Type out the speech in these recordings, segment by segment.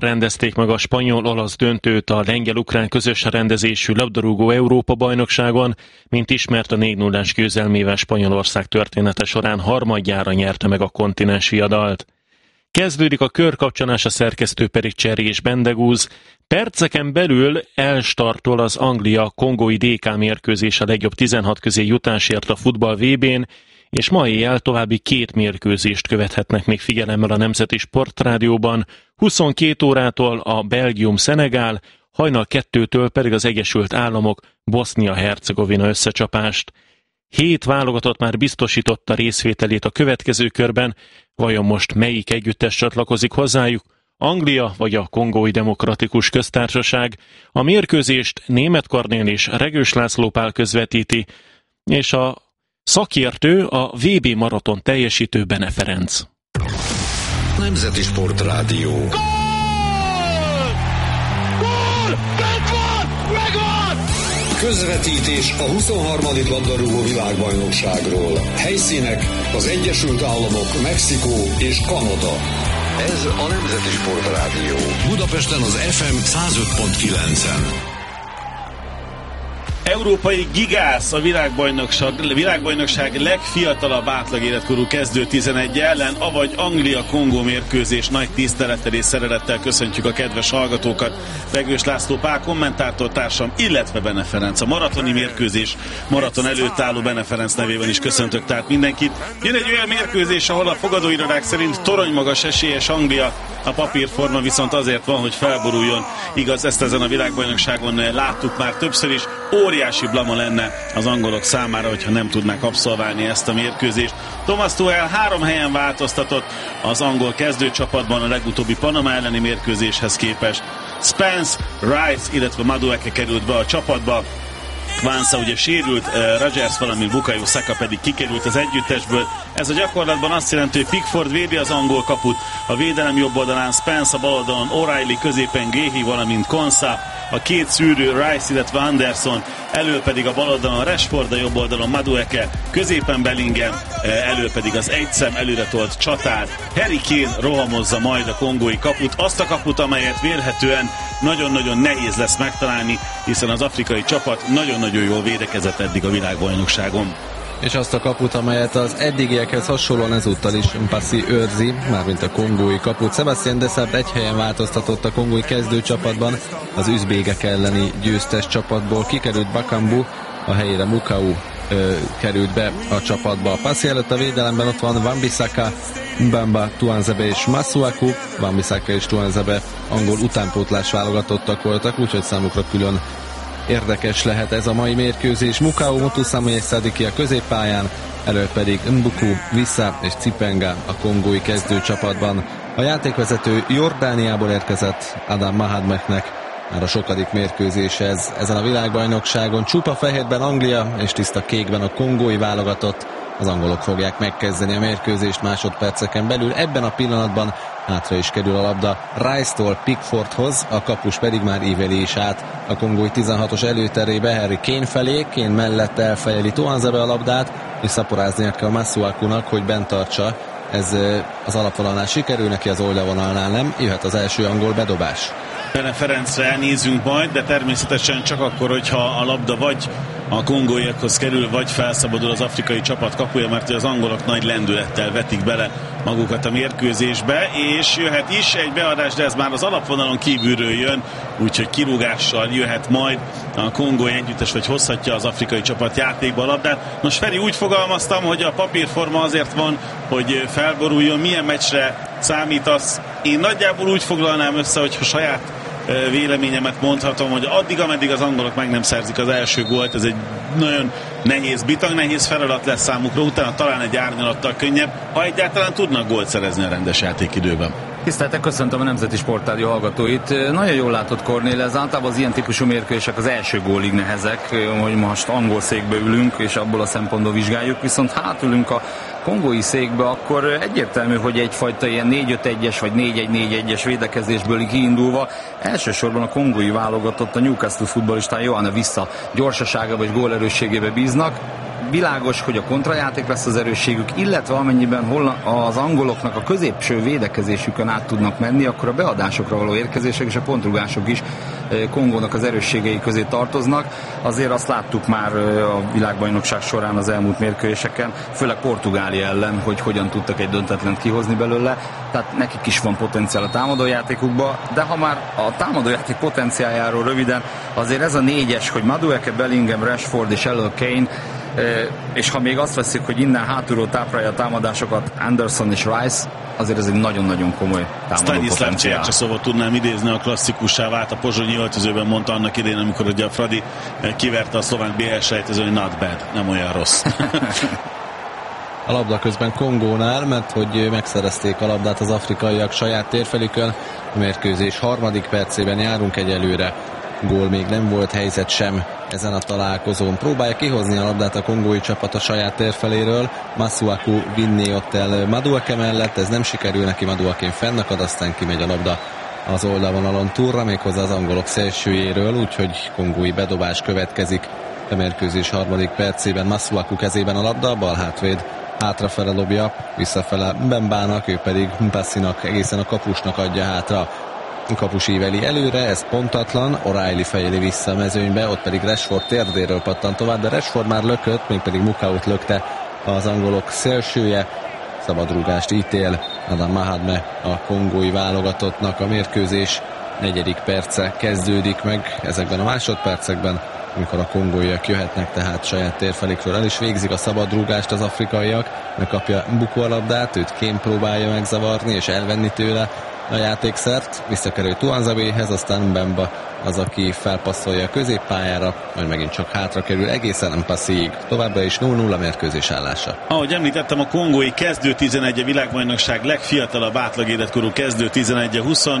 rendezték meg a spanyol-olasz döntőt a lengyel-ukrán közös rendezésű labdarúgó Európa-bajnokságon, mint ismert a 4-0-ás győzelmével Spanyolország története során harmadjára nyerte meg a kontinens viadalt. Kezdődik a körkapcsolás, a szerkesztő pedig Cseri és Bendegúz. Perceken belül elstartol az Anglia-kongói DK mérkőzés a legjobb 16 közé jutásért a futball VB-n, és ma éjjel további 2 mérkőzést követhetnek még figyelemmel a Nemzeti Sportrádióban. 22 órától a Belgium-Szenegál, hajnal 2-től pedig az Egyesült Államok Bosznia-Hercegovina összecsapást. 7 válogatott már biztosította részvételét a következő körben, vajon most melyik együttes csatlakozik hozzájuk? Anglia vagy a Kongói Demokratikus Köztársaság? A mérkőzést Németh Kornél és Regős László Pál közvetíti, és a szakértő a VB maraton teljesítő Bene Ferenc. Nemzeti Sportrádió. Gól! Gól! Megvan! Megvan! Közvetítés a 23. labdarúgó világbajnokságról. Helyszínek az Egyesült Államok, Mexikó és Kanada. Ez a Nemzeti Sportrádió. Budapesten az FM 105.9-en. Európai gigász a világbajnokság legfiatalabb átlag életkorú kezdő 11 ellen, avagy Anglia-Kongó mérkőzés. Nagy tisztelettel és szeretettel köszöntjük a kedves hallgatókat. Regős László Pál kommentátortársam, illetve Bene Ferenc. A maratoni mérkőzés maraton előtt álló Bene Ferenc nevében is köszöntök tehát mindenkit. Jön egy olyan mérkőzés, ahol a fogadóirodák szerint toronymagas esélyes Anglia, a papírforma viszont azért van, hogy felboruljon. Igaz, ezt ezen a világbajnokságon láttuk már többször is. Óriási blama lenne az angolok számára, hogyha nem tudnák abszolválni ezt a mérkőzést. Thomas Tuchel 3 helyen változtatott az angol kezdőcsapatban a legutóbbi Panama elleni mérkőzéshez képest. Spence, Rice, illetve Madueke került be a csapatba. Kwanza ugye sérült, Rodgers, valamint Bukayo Saka pedig kikerült az együttesből. Ez a gyakorlatban azt jelenti, hogy Pickford védi az angol kaput, a védelem jobb oldalán Spence, a bal oldalon O'Reilly, középen Guéhi, valamint Konsa, a 2 szűrő Rice, illetve Anderson, elő pedig a bal oldalon Rashford, a jobb oldalon Madueke, középen Bellingham, elő pedig az egyszem előre tolt csatár. Harry Kane rohamozza majd a kongói kaput, azt a kaput, amelyet vélhetően nagyon-nagyon nehéz lesz megtalálni, hiszen az afrikai csapat nagyon-nagyon jól védekezett eddig a világbajnokságon. És azt a kaput, amelyet az eddigiekhez hasonlóan ezúttal is Mpassi őrzi, mármint a kongói kaput. Sebastian Desabre 1 helyen változtatott a kongói kezdőcsapatban, az üzbégek elleni győztes csapatból kikerült Bakambu, a helyére Mukau került be a csapatba. A Passi előtt a védelemben ott van Wan-Bissaka, Mbamba, Tuanzebe és Masuaku. Wan-Bissaka és Tuanzebe angol utánpótlás válogatottak voltak, úgyhogy számukra külön érdekes lehet ez a mai mérkőzés. Mukau, Mutusamu és Sadiki a középpályán, elő pedig Mbuku, Wissa és Cipenga a kongói kezdőcsapatban. A játékvezető Jordániából érkezett Adam Mahadmeknek már a sokadik mérkőzéshez ezen a világbajnokságon. Csupa fehérben Anglia és tiszta kékben a kongói válogatott. Az angolok fogják megkezdeni a mérkőzést másodperceken belül. Ebben a pillanatban hátra is kerül a labda Rice-tól Pickfordhoz, a kapus pedig már íveli is át a kongói 16-os előterébe Harry Kane felé. Kane mellett elfejeli Tuanzebe a labdát, és szaporáznia kell Masuakunak, hogy bent tartsa. Ez az alapvonalnál sikerül, neki az oldalvonalnál nem. Jöhet az első angol bedobás. Bene Ferencre nézzünk majd, de természetesen csak akkor, hogyha a labda vagy a kongóiakhoz kerül, vagy felszabadul az afrikai csapat kapuja, mert az angolok nagy lendülettel vetik bele magukat a mérkőzésbe, és jöhet is egy beadás, de ez már az alapvonalon kívülről jön, úgyhogy kirúgással jöhet majd a kongói együttes, vagy hozhatja az afrikai csapat játékba a labdát. Nos, Feri, úgy fogalmaztam, hogy a papírforma azért van, hogy felboruljon. Milyen meccsre számítasz? Én nagyjából úgy foglalnám össze, hogy a saját véleményemet mondhatom, hogy addig, ameddig az angolok meg nem szerzik az első gólt, ez egy nagyon nehéz, bitang nehéz feladat lesz számukra, utána talán egy árnyalattal könnyebb, ha egyáltalán tudnak gólt szerezni a rendes játékidőben. Tiszteltek, köszöntöm a Nemzeti Sportrádió hallgatóit. Nagyon jól látott Kornél, ez általában az ilyen típusú mérkőzések az első gólig nehezek, hogy most angol székbe ülünk, és abból a szempontból vizsgáljuk, viszont ülünk a kongói székbe, akkor egyértelmű, hogy egyfajta ilyen 4-5-1-es vagy 4-1-4-1-es védekezésből kiindulva elsősorban a kongói válogatott a Newcastle futballistán Yoane Wissa gyorsaságába és gólerősségébe bíznak. világos, hogy a kontrajáték lesz az erősségük, illetve amennyiben az angoloknak a középső védekezésükön át tudnak menni, akkor a beadásokra való érkezések és a pontrugások is Kongónak az erősségei közé tartoznak. Azért azt láttuk már a világbajnokság során az elmúlt mérkőzéseken, főleg Portugália ellen, hogy hogyan tudtak egy döntetlent kihozni belőle, tehát nekik is van potenciál a támadójátékukba, de ha már a támadójáték potenciáljáról röviden, azért ez a négyes, hogy Madueke, Bellingham, Rashford és Elo Kane, és ha még azt veszik, hogy innen hátulról táplálja a támadásokat Anderson és Rice, azért ez egy nagyon-nagyon komoly támadó potenciál. Csercseszovot tudnám idézni, a klasszikussá vált, a pozsonyi öltözőben mondta annak idején, amikor ugye a Fradi kiverte a szlovák BL-sejtezőn, hogy not bad, nem olyan rossz. A labda közben Kongónál, mert hogy megszerezték a labdát az afrikaiak saját térfelükön. A mérkőzés 3. percében járunk egyelőre. Gól még nem volt, helyzet sem ezen a találkozón. Próbálja kihozni a labdát a kongói csapat a saját térfeléről. Masuaku vinné ott el Madueke mellett, ez nem sikerül neki, Maduekén fennakad, aztán kimegy a labda az oldalvonalon túlra, méghozzá az angolok szélsőjéről, úgyhogy kongói bedobás következik. A mérkőzés 3. percében Masuaku kezében a labda, a bal hátvéd hátrafele dobja, visszafele Mbembának, ő pedig Mpassinak, egészen a kapusnak adja hátra. Kapus íveli előre, ez pontatlan, O'Reilly fejeli vissza a mezőnybe, ott pedig Rashford térdéről pattant tovább, de Rashford már lökött, mégpedig Mukaut lökte az angolok szélsője. Szabadrúgást ítél Adam Mahadme a kongói válogatottnak. A mérkőzés 4. perce kezdődik meg ezekben a másodpercekben, amikor a kongóiak jöhetnek, tehát saját térfelikről el is végzik a szabadrúgást az afrikaiak, megkapja Mbuku a labdát, őt Kane próbálja megzavarni és elvenni tőle a játékszert, visszakerül Tuanzabéhez, aztán Mbemba az, aki felpasszolja a középpályára, majd megint csak hátra kerül egészen Mpassiig. Továbbra is 0-0 mérkőzés állása. Ahogy említettem, a kongói kezdő 11 a világbajnokság legfiatalabb átlagéletkorú kezdő 11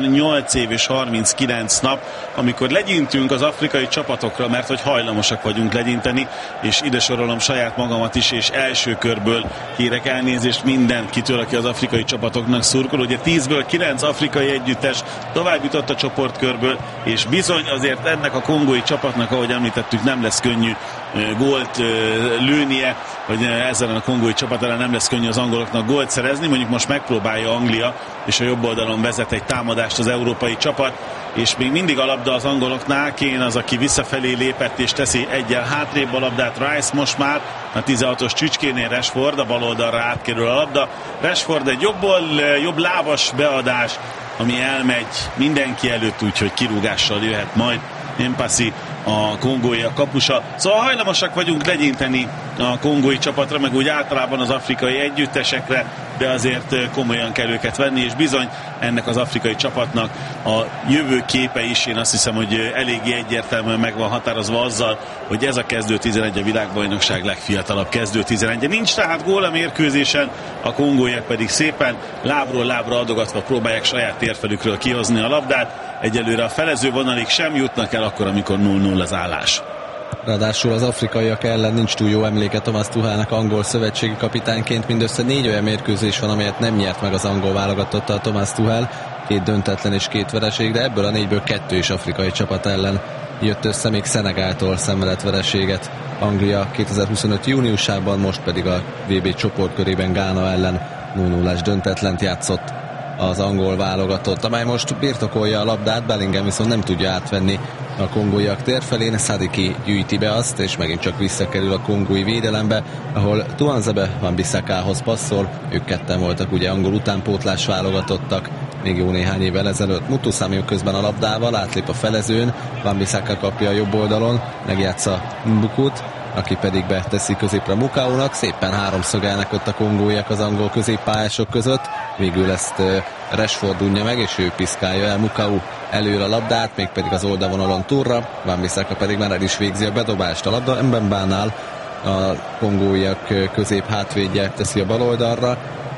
28 év és 39 nap, amikor legyintünk az afrikai csapatokra, mert hogy hajlamosak vagyunk legyinteni, és ide sorolom saját magamat is, és első körből kérek elnézést mindenkitől, aki az afrikai csapatoknak szurkol. Ugye 10-ből 9 afrikai együttes tovább jutott a csoportkörből, és bizony azért ennek a kongói csapatnak, ahogy említettük, nem lesz könnyű gólt lőnie, vagy ezzel a kongói csapat ellen nem lesz könnyű az angoloknak gólt szerezni. Mondjuk most megpróbálja Anglia, és a jobb oldalon vezet egy támadást az európai csapat, és még mindig a labda az angoloknál. Kane az, aki visszafelé lépett és teszi egyel hátrébb a labdát. Rice most már a 16-os csücskénél, Rashford a bal oldalra átkerül a labda. Rashford egy jobb lábas beadás, ami elmegy mindenki előtt, úgyhogy kirúgással jöhet majd Mpassi, a kongói a kapusa. Szóval hajlamosak vagyunk legyinteni a kongói csapatra, meg úgy általában az afrikai együttesekre, de azért komolyan kell őket venni, és bizony ennek az afrikai csapatnak a jövő képe is, én azt hiszem, hogy eléggé egyértelműen meg van határozva azzal, hogy ez a kezdő 11 a világbajnokság legfiatalabb kezdő 11. Nincs tehát gól a mérkőzésen, a kongóiak pedig szépen lábról lábra adogatva próbálják saját térfelükről kihozni a labdát. Egyelőre a felező vonalig sem jutnak el akkor, amikor 0-0 az állás. Ráadásul az afrikaiak ellen nincs túl jó emléke Thomas Tuchelnek angol szövetségi kapitányként. Mindössze 4 olyan mérkőzés van, amelyet nem nyert meg az angol válogatottal Thomas Tuchel. 2 döntetlen és 2 vereség, de ebből a 4-ből 2 is afrikai csapat ellen jött össze, még Szenegáltól szenvedett vereséget Anglia 2025 júniusában, most pedig a VB csoportkörében Gána ellen 0-0-ás döntetlent játszott az angol válogatott, amely most birtokolja a labdát, Bellingham viszont nem tudja átvenni a kongóiak térfelén, Sadiki gyűjti be azt, és megint csak visszakerül a kongói védelembe, ahol Tuanzebe Wan-Bissakához passzol, ők ketten voltak ugye angol utánpótlás válogatottak, még jó néhány évvel ezelőtt. Mutusami közben a labdával átlép a felezőn, Wan-Bissaka kapja a jobb oldalon, megjátsza Mbukut, aki pedig beteszi középre Mukaunak, szépen háromszögelnek ott a kongóiak az angol középpályások között, végül ezt Rashford unja meg, és ő piszkálja el Mukau előre a labdát, mégpedig az oldalvonalon túlra, Wan-Bissaka pedig már el is végzi a bedobást. A labda Mbembánál, a kongóiak közép hátvédje teszi a bal oldalra,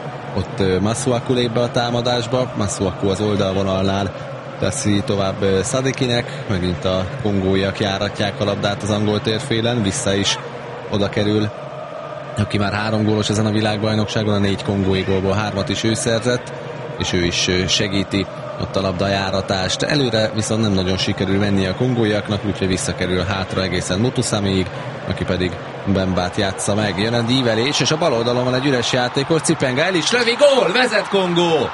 ott Masuaku lép be a támadásba, Masuaku az oldalvonalnál teszi tovább Sadikinek, megint a kongóiak járatják a labdát az angol térfélen, vissza is oda kerül, aki már 3 gólos ezen a világbajnokságon, a 4 kongói gólból 3-at is ő szerzett, és ő is segíti ott a labdajáratást. Előre viszont nem nagyon sikerül menni a kongóiaknak, úgyhogy visszakerül hátra egészen Mutusamiig, aki pedig Bembát játsza meg. Jön egy ívelés, és a bal oldalon van egy üres játékos, Cipenga el is lövi, gól! Vezet Kongó!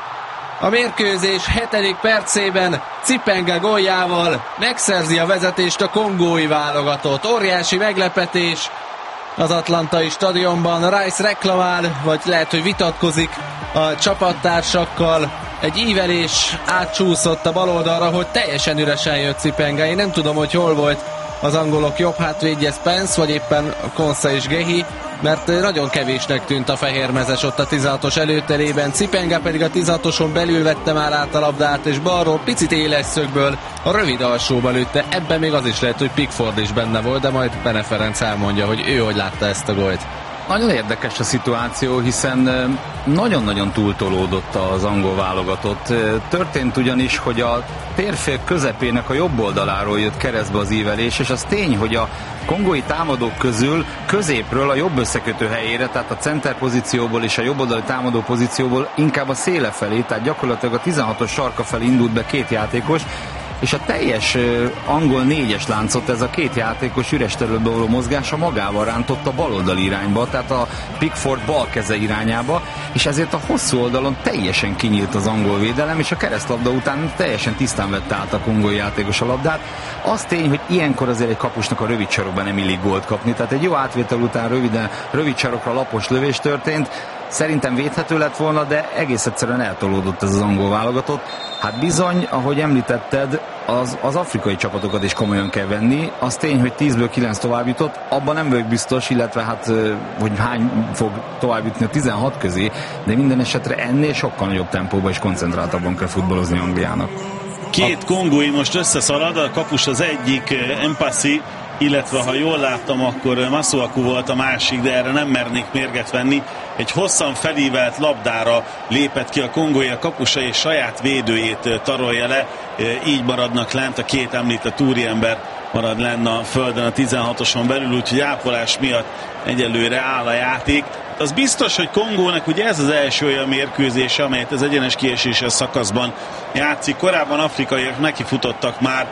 A mérkőzés 7. percében Cipenga góljával megszerzi a vezetést a kongói válogatott. Óriási meglepetés az atlantai stadionban. Rice reklamál, vagy lehet, hogy vitatkozik a csapattársakkal. Egy ívelés átcsúszott a bal oldalra, hogy teljesen üresen jött Cipenga. Én nem tudom, hogy hol volt az angolok jobb hátvédje, Spence, vagy éppen Konsa és Gehi, mert nagyon kevésnek tűnt a fehérmezes ott a 16-os előterében. Cipenga pedig a 16-oson belül vette már át a labdát, és balról picit éles szögből a rövid alsóba lőtte. Ebben még az is lehet, hogy Pickford is benne volt, de majd Bene Ferenc elmondja, hogy ő hogy látta ezt a gólt. Nagyon érdekes a szituáció, hiszen nagyon-nagyon túltolódott az angol válogatott. Történt ugyanis, hogy a térfél közepének a jobb oldaláról jött keresztbe az ívelés, és az tény, hogy a kongói támadók közül középről a jobb összekötő helyére, tehát a center pozícióból és a jobb oldali támadó pozícióból inkább a széle felé, tehát gyakorlatilag a 16-os sarka felé indult be két játékos, és a teljes angol 4-es láncot ez a két játékos üres területbe való mozgása magával rántotta baloldali irányba, tehát a Pickford bal keze irányába, és ezért a hosszú oldalon teljesen kinyílt az angol védelem, és a keresztlabda után teljesen tisztán vette át a kongói játékos a labdát. Az tény, hogy ilyenkor azért egy kapusnak a rövid sarokban nem illik gólt kapni, tehát egy jó átvétel után rövid sarokra lapos lövés történt. Szerintem védhető lett volna, de egész egyszerűen eltolódott ez az angol válogatott. Hát bizony, ahogy említetted, az afrikai csapatokat is komolyan kell venni. Az tény, hogy 10-ből 9 tovább jutott, abban nem vagyok biztos, illetve hát, hogy hány fog tovább jutni a 16 közé, de minden esetre ennél sokkal nagyobb tempóban és koncentráltabban kell futballozni Angliának. Két kongói most összeszalad, a kapus az egyik, Mpassi, illetve ha jól láttam, akkor Masuaku volt a másik, de erre nem mernék mérget venni. Egy hosszan felívelt labdára lépett ki a kongói a kapusa, és saját védőjét tarolja le. Így maradnak lent, a két említett úriember marad lenn a földön a 16-oson belül, úgyhogy ápolás miatt egyelőre áll a játék. Az biztos, hogy Kongónak ugye ez az első olyan mérkőzése, amelyet az egyenes kieséses szakaszban játszik. Korábban afrikaiak nekifutottak már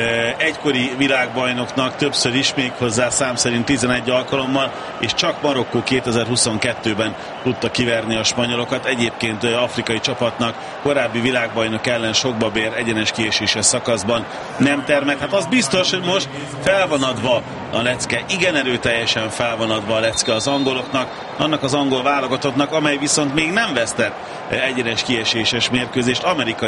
egykori világbajnoknak többször is, még hozzá szám szerint 11 alkalommal, és csak Marokkó 2022-ben tudta kiverni a spanyolokat. Egyébként afrikai csapatnak korábbi világbajnok ellen sokbabér egyenes kieséses szakaszban nem termett. Hát az biztos, hogy most fel van adva a lecke, igen erőteljesen fel van adva a lecke az angoloknak, annak az angol válogatottnak, amely viszont még nem vesztett egyenes kieséses mérkőzést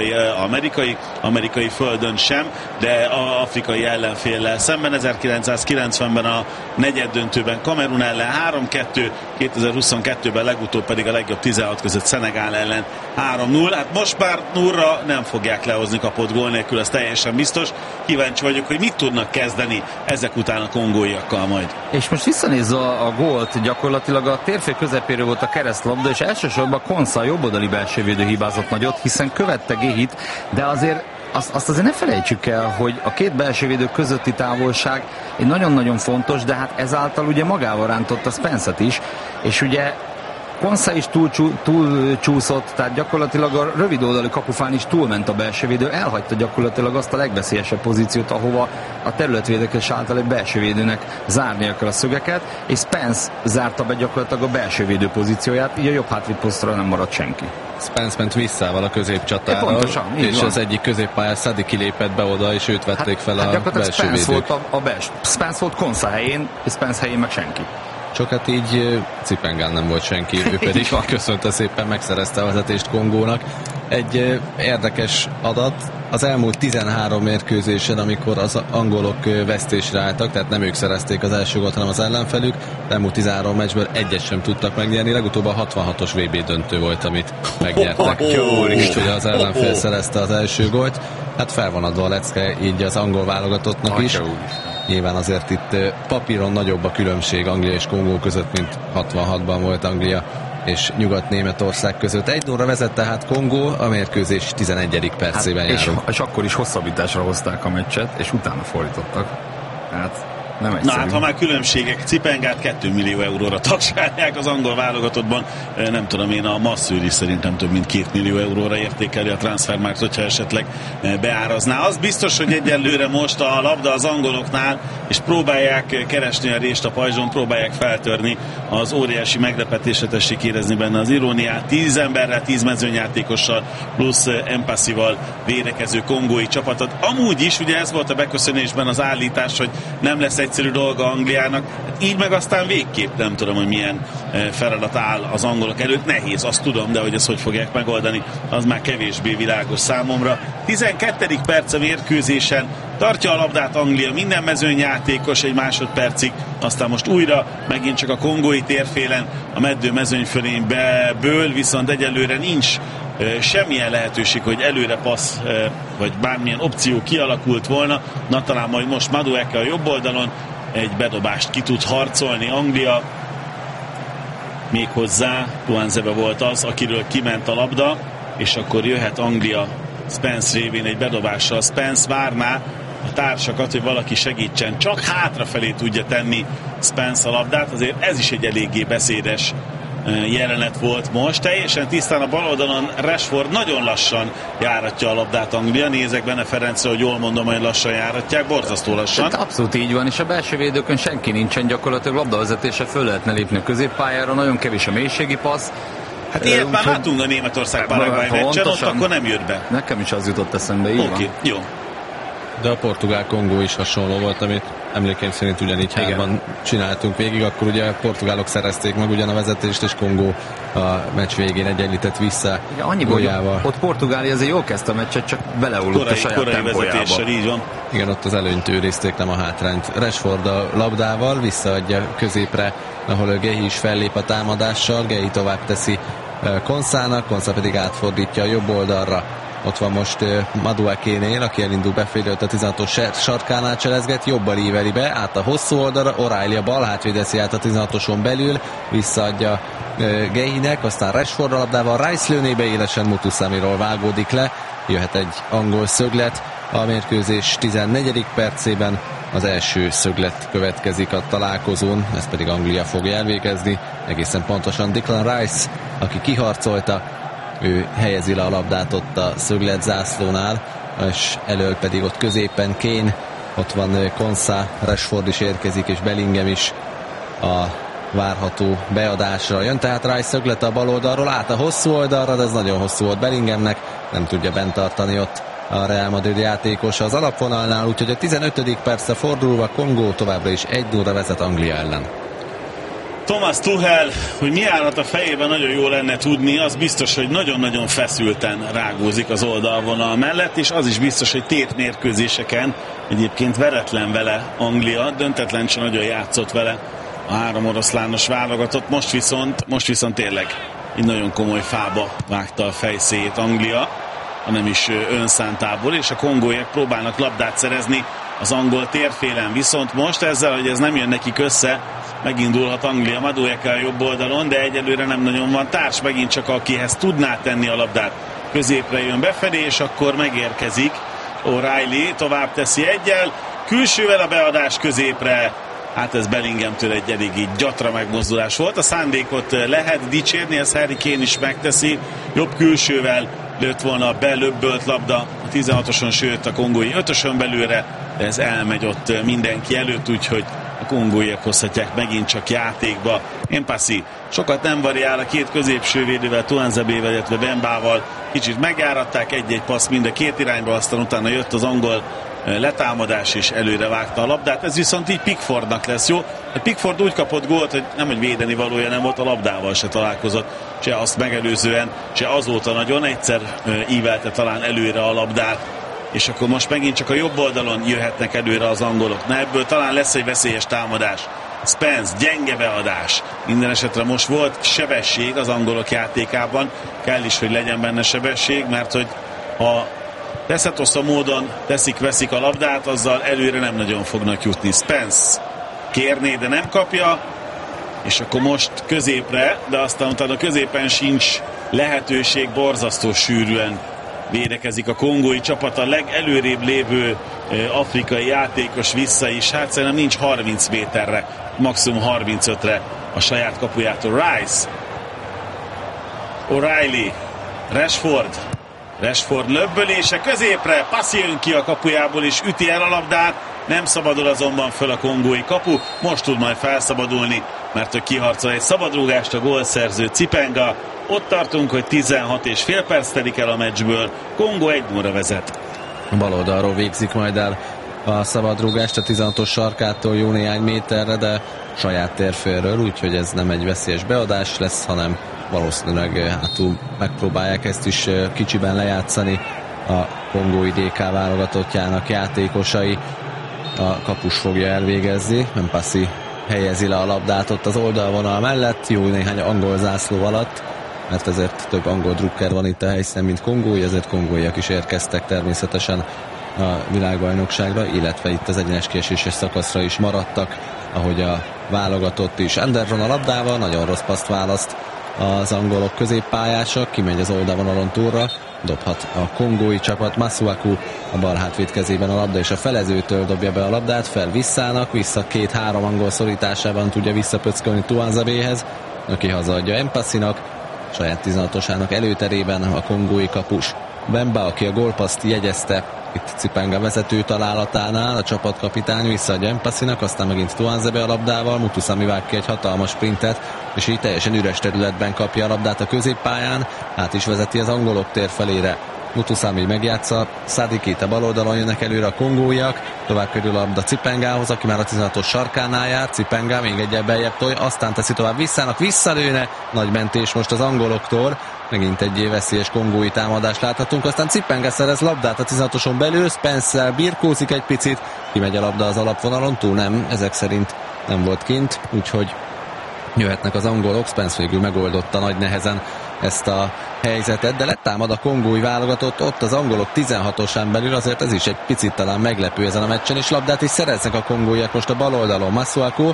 amerikai földön sem, de a afrikai ellenféllel szemben. 1990-ben a negyeddöntőben Kamerun ellen 3-2, 2022-ben legutóbb pedig a legjobb 16 között Szenegál ellen 3-0. Hát most már 0-ra nem fogják lehozni kapott gól nélkül, az teljesen biztos. Kíváncsi vagyok, hogy mit tudnak kezdeni ezek után a kongóiakkal majd. És most visszanézve a gólt, gyakorlatilag a térfél közepéről volt a keresztlabda, és elsősorban Konsa jobboldali belsővédő hibázott nagyot, hiszen követte Gehit, de azért azt azért ne felejtsük el, hogy a két belsővédő közötti távolság egy nagyon-nagyon fontos, de hát ezáltal ugye magával rántotta Spence-et is, és ugye Konsa is túlcsúszott, tehát gyakorlatilag a rövid oldali kapufán is túlment a belsővédő, elhagyta gyakorlatilag azt a legveszélyesebb pozíciót, ahova a területvédekezés által egy belsővédőnek zárnia kell a szögeket, és Spence zárta be gyakorlatilag a belsővédő pozícióját, így a jobb hátvéd posztra nem maradt senki. Spence ment visszával a középcsatára, pontosan, és van. Az egyik középpályás Sadi kilépett be oda, és őt vették fel a belsővédők. Spence volt Konsa helyén, és Spence helyén meg senki. Csak hát így Cipengán nem volt senki, ő pedig köszönte szépen, megszerezte a vezetést Kongónak. Egy érdekes adat, az elmúlt 13 mérkőzésen, amikor az angolok vesztésre álltak, tehát nem ők szerezték az első gólt, hanem az ellenfelük, az elmúlt 13 meccsből egyet sem tudtak megnyerni, legutóbb a 66-os VB döntő volt, amit megnyertek. Úgyhogy az ellenfél szerezte az első gólt. Hát fel van adva a lecke így az angol válogatottnak is. Nyilván azért itt papíron nagyobb a különbség Anglia és Kongó között, mint 66-ban volt Anglia és Nyugat-Németország között. 1-0-ra vezet tehát Kongó, a mérkőzés 11. percében járunk. És akkor is hosszabbításra hozták a meccset, és utána fordítottak. Hát Nem egyszerű. Na hát, ha már különbségek, Cipengát 2 millió euróra tagsálják az angol válogatottban, nem tudom én, a masszőr is szerintem több mint 2 millió euróra értékeli a Transfermarkt, hogyha esetleg beárazná. Az biztos, hogy egyelőre most a labda az angoloknál, és próbálják keresni a rést a pajzson, próbálják feltörni az óriási meglepetésre, tessék érezni benne az iróniát. 10 emberrel, 10 mezőnyjátékossal plusz Mpassival védekező kongói csapatot. Amúgy is, ugye ez volt a beköszönésben az állítás, hogy nem lesz egyszerű dolga Angliának. Hát így meg aztán végképp nem tudom, hogy milyen feladat áll az angolok előtt. Nehéz, azt tudom, de hogy ezt hogy fogják megoldani, az már kevésbé világos számomra. 12. perc a mérkőzésen, tartja a labdát Anglia, minden mezőnyjátékos egy másodpercig, aztán most újra megint csak a kongói térfélen, a meddő mezőnyfölényből viszont egyelőre nincs semmilyen lehetőség, hogy előre passz vagy bármilyen opció kialakult volna. Na talán majd most Madueke a jobb oldalon egy bedobást ki tud harcolni Anglia. Méghozzá Tuanzebe volt az, akiről kiment a labda, és akkor jöhet Anglia Spence révén egy bedobással. Spence várná a társakat, hogy valaki segítsen. Csak hátrafelé tudja tenni Spence a labdát, azért ez is egy eléggé beszédes jelenet volt most. Teljesen tisztán a bal oldalon Rashford nagyon lassan járatja a labdát Anglia. Nézek benne Ferencre, hogy jól mondom, hogy lassan járatják, borzasztó lassan. Abszolút így van, és a belső védőkön senki nincsen, gyakorlatilag labdavezetése föl lehetne lépni a középpályára, nagyon kevés a mélységi passz. Hát ilyet már látunk a Németország Paraguay meccsen, ott akkor nem jött be. Nekem is az jutott eszembe, így van. Jó. De a portugál-kongó is hasonló volt, amit emlékeim szerint ugyanígy hárman csináltunk végig, akkor ugye a portugálok szerezték meg ugyan a vezetést, és Kongó a meccs végén egyenlített vissza góljával. Ott Portugália azért jól kezdte a meccset, csak beleolult a saját tempójába. Így van. Igen, ott az előnyt őrizték, nem a hátrányt. Rashford a labdával visszaadja középre, ahol Gehi is fellép a támadással, Gehi tovább teszi Konszának, Konszá pedig átfordítja a jobb oldalra. Ott van most Maduekénél, aki elindul befelé, a 16-os sarkánál cselezget, jobbal íveli be, át a hosszú oldalra, O'Reilly a bal hátvédeszi át a 16-oson belül, visszaadja Gehinek, aztán Rashford a labdával, Rice lőné be élesen, Mutusamiról vágódik le, jöhet egy angol szöglet, a mérkőzés 14. percében az első szöglet következik a találkozón, ezt pedig Anglia fogja elvégezni, egészen pontosan Declan Rice, aki kiharcolta, ő helyezi le a labdát ott a szöglet zászlónál, és elől pedig ott középen Kane, ott van Konsa, Rashford is érkezik, és Bellingham is a várható beadásra jön, tehát Rice szöglete a bal oldalról át a hosszú oldalra, de ez nagyon hosszú volt Bellinghamnek, nem tudja bent tartani ott a Real Madrid játékosa az alapvonalnál, úgyhogy a 15. percre fordulva Kongó továbbra is 1-0-ra vezet Anglia ellen. Thomas Tuchel, hogy mi állhat a fejében, nagyon jó lenne tudni, az biztos, hogy nagyon-nagyon feszülten rágózik az oldalvonal mellett, és az is biztos, hogy tétmérkőzéseken egyébként veretlen vele Anglia, döntetlen sem nagyon játszott vele a 3 oroszlános válogatott, most viszont tényleg egy nagyon komoly fába vágta a fejszéjét Anglia, hanem is önszántából, és a kongóiak próbálnak labdát szerezni az angol térfélen, viszont most ezzel, hogy ez nem jön nekik össze, megindulhat Anglia, Madueke a jobb oldalon, de egyelőre nem nagyon van társ, megint csak akihez tudná tenni a labdát. Középre jön befelé, és akkor megérkezik O'Reilly, tovább teszi egyel, külsővel a beadás középre, hát ez Bellinghamtől egy eléggé gyatra megmozdulás volt. A szándékot lehet dicsérni, ez Harry Kane is megteszi, jobb külsővel lőtt volna a belöbbölt labda a 16-oson, sőt a kongói 5-ösön belőle, de ez elmegy ott mindenki előtt, úgyhogy a kongóiak hozhatják megint csak játékba. Mpassi sokat nem variál a két középső védővel, Tuanzebével, illetve Bembával. Kicsit megjáratták, egy-egy passz mind a két irányba, aztán utána jött az angol letámadás, és előre vágta a labdát. Ez viszont így Pickfordnak lesz jó. A Pickford úgy kapott gólt, hogy nem, hogy védeni valója nem volt, a labdával se találkozott, se azt megelőzően, se azóta nagyon, egyszer ívelte talán előre a labdát, és akkor most megint csak a jobb oldalon jöhetnek előre az angolok. Na ebből talán lesz egy veszélyes támadás. Spence, gyenge beadás. Minden esetre most volt sebesség az angolok játékában. Kell is, hogy legyen benne sebesség, mert hogy ha Deszetoszta módon teszik-veszik a labdát, azzal előre nem nagyon fognak jutni. Spence kérné, de nem kapja, és akkor most középre, de aztán utána középen sincs lehetőség, borzasztó sűrűen Védekezik a kongói csapat, a legelőrébb lévő afrikai játékos vissza is. Hát szerintem nincs 30 méterre, maximum 35-re a saját kapujától. Rice, O'Reilly, Rashford löbbölése középre, passzi jön ki a kapujából és üti el a labdát. Nem szabadul azonban föl a kongói kapu, most tud majd felszabadulni, mert hogy kiharcol egy szabadrúgást a gólszerző Cipenga. Ott tartunk, hogy 16,5 perc telik el a meccsből, Kongó 1-0-ra vezet. Bal oldalról végzik majd el a szabadrúgást a 16-os sarkától jó néhány méterre, de saját térfélről, úgyhogy ez nem egy veszélyes beadás lesz, hanem valószínűleg hátul megpróbálják ezt is kicsiben lejátszani a kongói DK válogatottjának játékosai. A kapus fogja elvégezni, Mpassi helyezi le a labdát ott az oldalvonal mellett, jó néhány angol zászló alatt, mert ezért több angol drukker van itt a helyszínen, mint kongói, ezért kongóiak is érkeztek természetesen a világbajnokságra, illetve itt az egyenes kieséses szakaszra is maradtak, ahogy a válogatott is. Anderson a labdával, nagyon rossz paszt választ az angolok középpályása, kimegy az oldalvonalon túlra, dobhat a kongói csapat. Masuaku a bal hátvéd kezében a labda, és a felezőtől dobja be a labdát, vissza 2-3 angol szorításában tudja visszapöckölni Tuanzebéhez, aki hazaadja Mpassinak, saját 16-osának előterében a kongói kapus Bemba, aki a gólpaszt jegyezte itt Cipenga vezető találatánál, a csapatkapitány visszaadja Mpassinak, aztán megint Tuanzebe a labdával, Mutusami vág ki egy hatalmas sprintet, és így teljesen üres területben kapja a labdát a középpályán, át is vezeti az angolok tér felére. Mutusami megjátsza Sadikit, a bal oldalon jönnek előre a kongóiak, tovább kerül a labda Cipengához, aki már a 16-os sarkánál jár, Cipenga még egyel beljebb tolja, aztán teszi tovább Visszának, visszalőne, nagy mentés most az angoloktól, megint egy veszélyes kongói támadást láthatunk, aztán Cipenga szerez labdát a 16-oson belül, Spencer birkózik egy picit, kimegy a labda az alapvonalon, túl nem, ezek szerint nem volt kint, úgyhogy jöhetnek az angolok. Spence végül megoldotta nagy nehezen ezt a helyzetet, de letámad a kongói válogatott ott az angolok 16-osán belül, azért ez is egy picit talán meglepő ezen a meccsen, és labdát is szereznek a kongóiak most a bal oldalon. Masuaku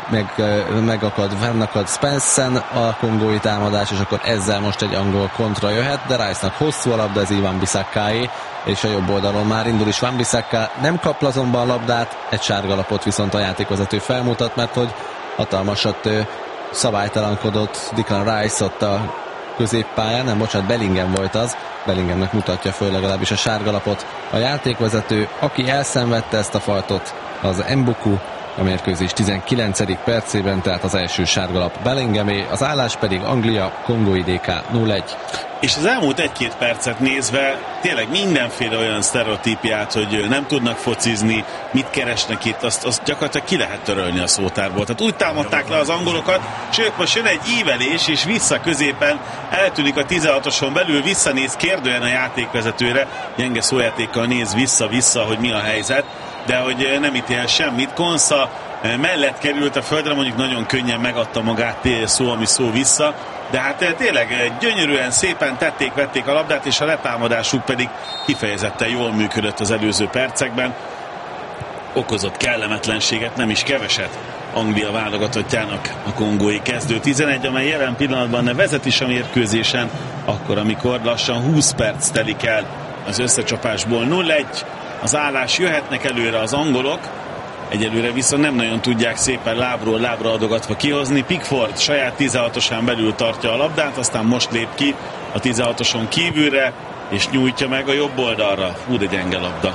megakad Spence-en a kongói támadás, és akkor ezzel most egy angol kontra jöhet, de Rice-nak hosszú a labda, ez így Wan-Bissakaé, és a jobb oldalon már indul is Wan-Bissaka, nem kap azonban a labdát, egy sárgalapot viszont a játékvezető felmutat, mert hogy hatalmasat szabálytalankodott Declan Rice ott a középpályán, Bellingham volt az, Bellinghamnek mutatja föl legalábbis a sárgalapot a játékvezető, aki elszenvedte ezt a faltot, az Mbuku, a mérkőzés 19. percében, tehát az első sárgalap Bellinghamé, az állás pedig Anglia, Kongói DK 0-1. És az elmúlt 1-2 percet nézve tényleg mindenféle olyan sztereotípiát, hogy nem tudnak focizni, mit keresnek itt, azt gyakorlatilag ki lehet törölni a szótárból. Tehát úgy támadták le az angolokat, sőt most jön egy ívelés, és vissza középen eltűnik a 16-oson belül, visszanéz kérdően a játékvezetőre, gyenge szójátékkal néz vissza, hogy mi a helyzet, de hogy nem ítél semmit. Konsza mellett került a földre, mondjuk nagyon könnyen megadta magát szó, ami szó vissza, de hát tényleg gyönyörűen, szépen vették a labdát, és a letámadásuk pedig kifejezetten jól működött az előző percekben. Okozott kellemetlenséget, nem is keveset Anglia válogatottjának a kongói kezdő 11, amely jelen pillanatban vezet is a mérkőzésen, akkor amikor lassan 20 perc telik el az összecsapásból. 0-1 az állás, jöhetnek előre az angolok, egyelőre viszont nem nagyon tudják szépen lábról lábra adogatva kihozni. Pickford saját 16-osán belül tartja a labdát, aztán most lép ki a 16-oson kívülre, és nyújtja meg a jobb oldalra. Hú, de gyenge labda.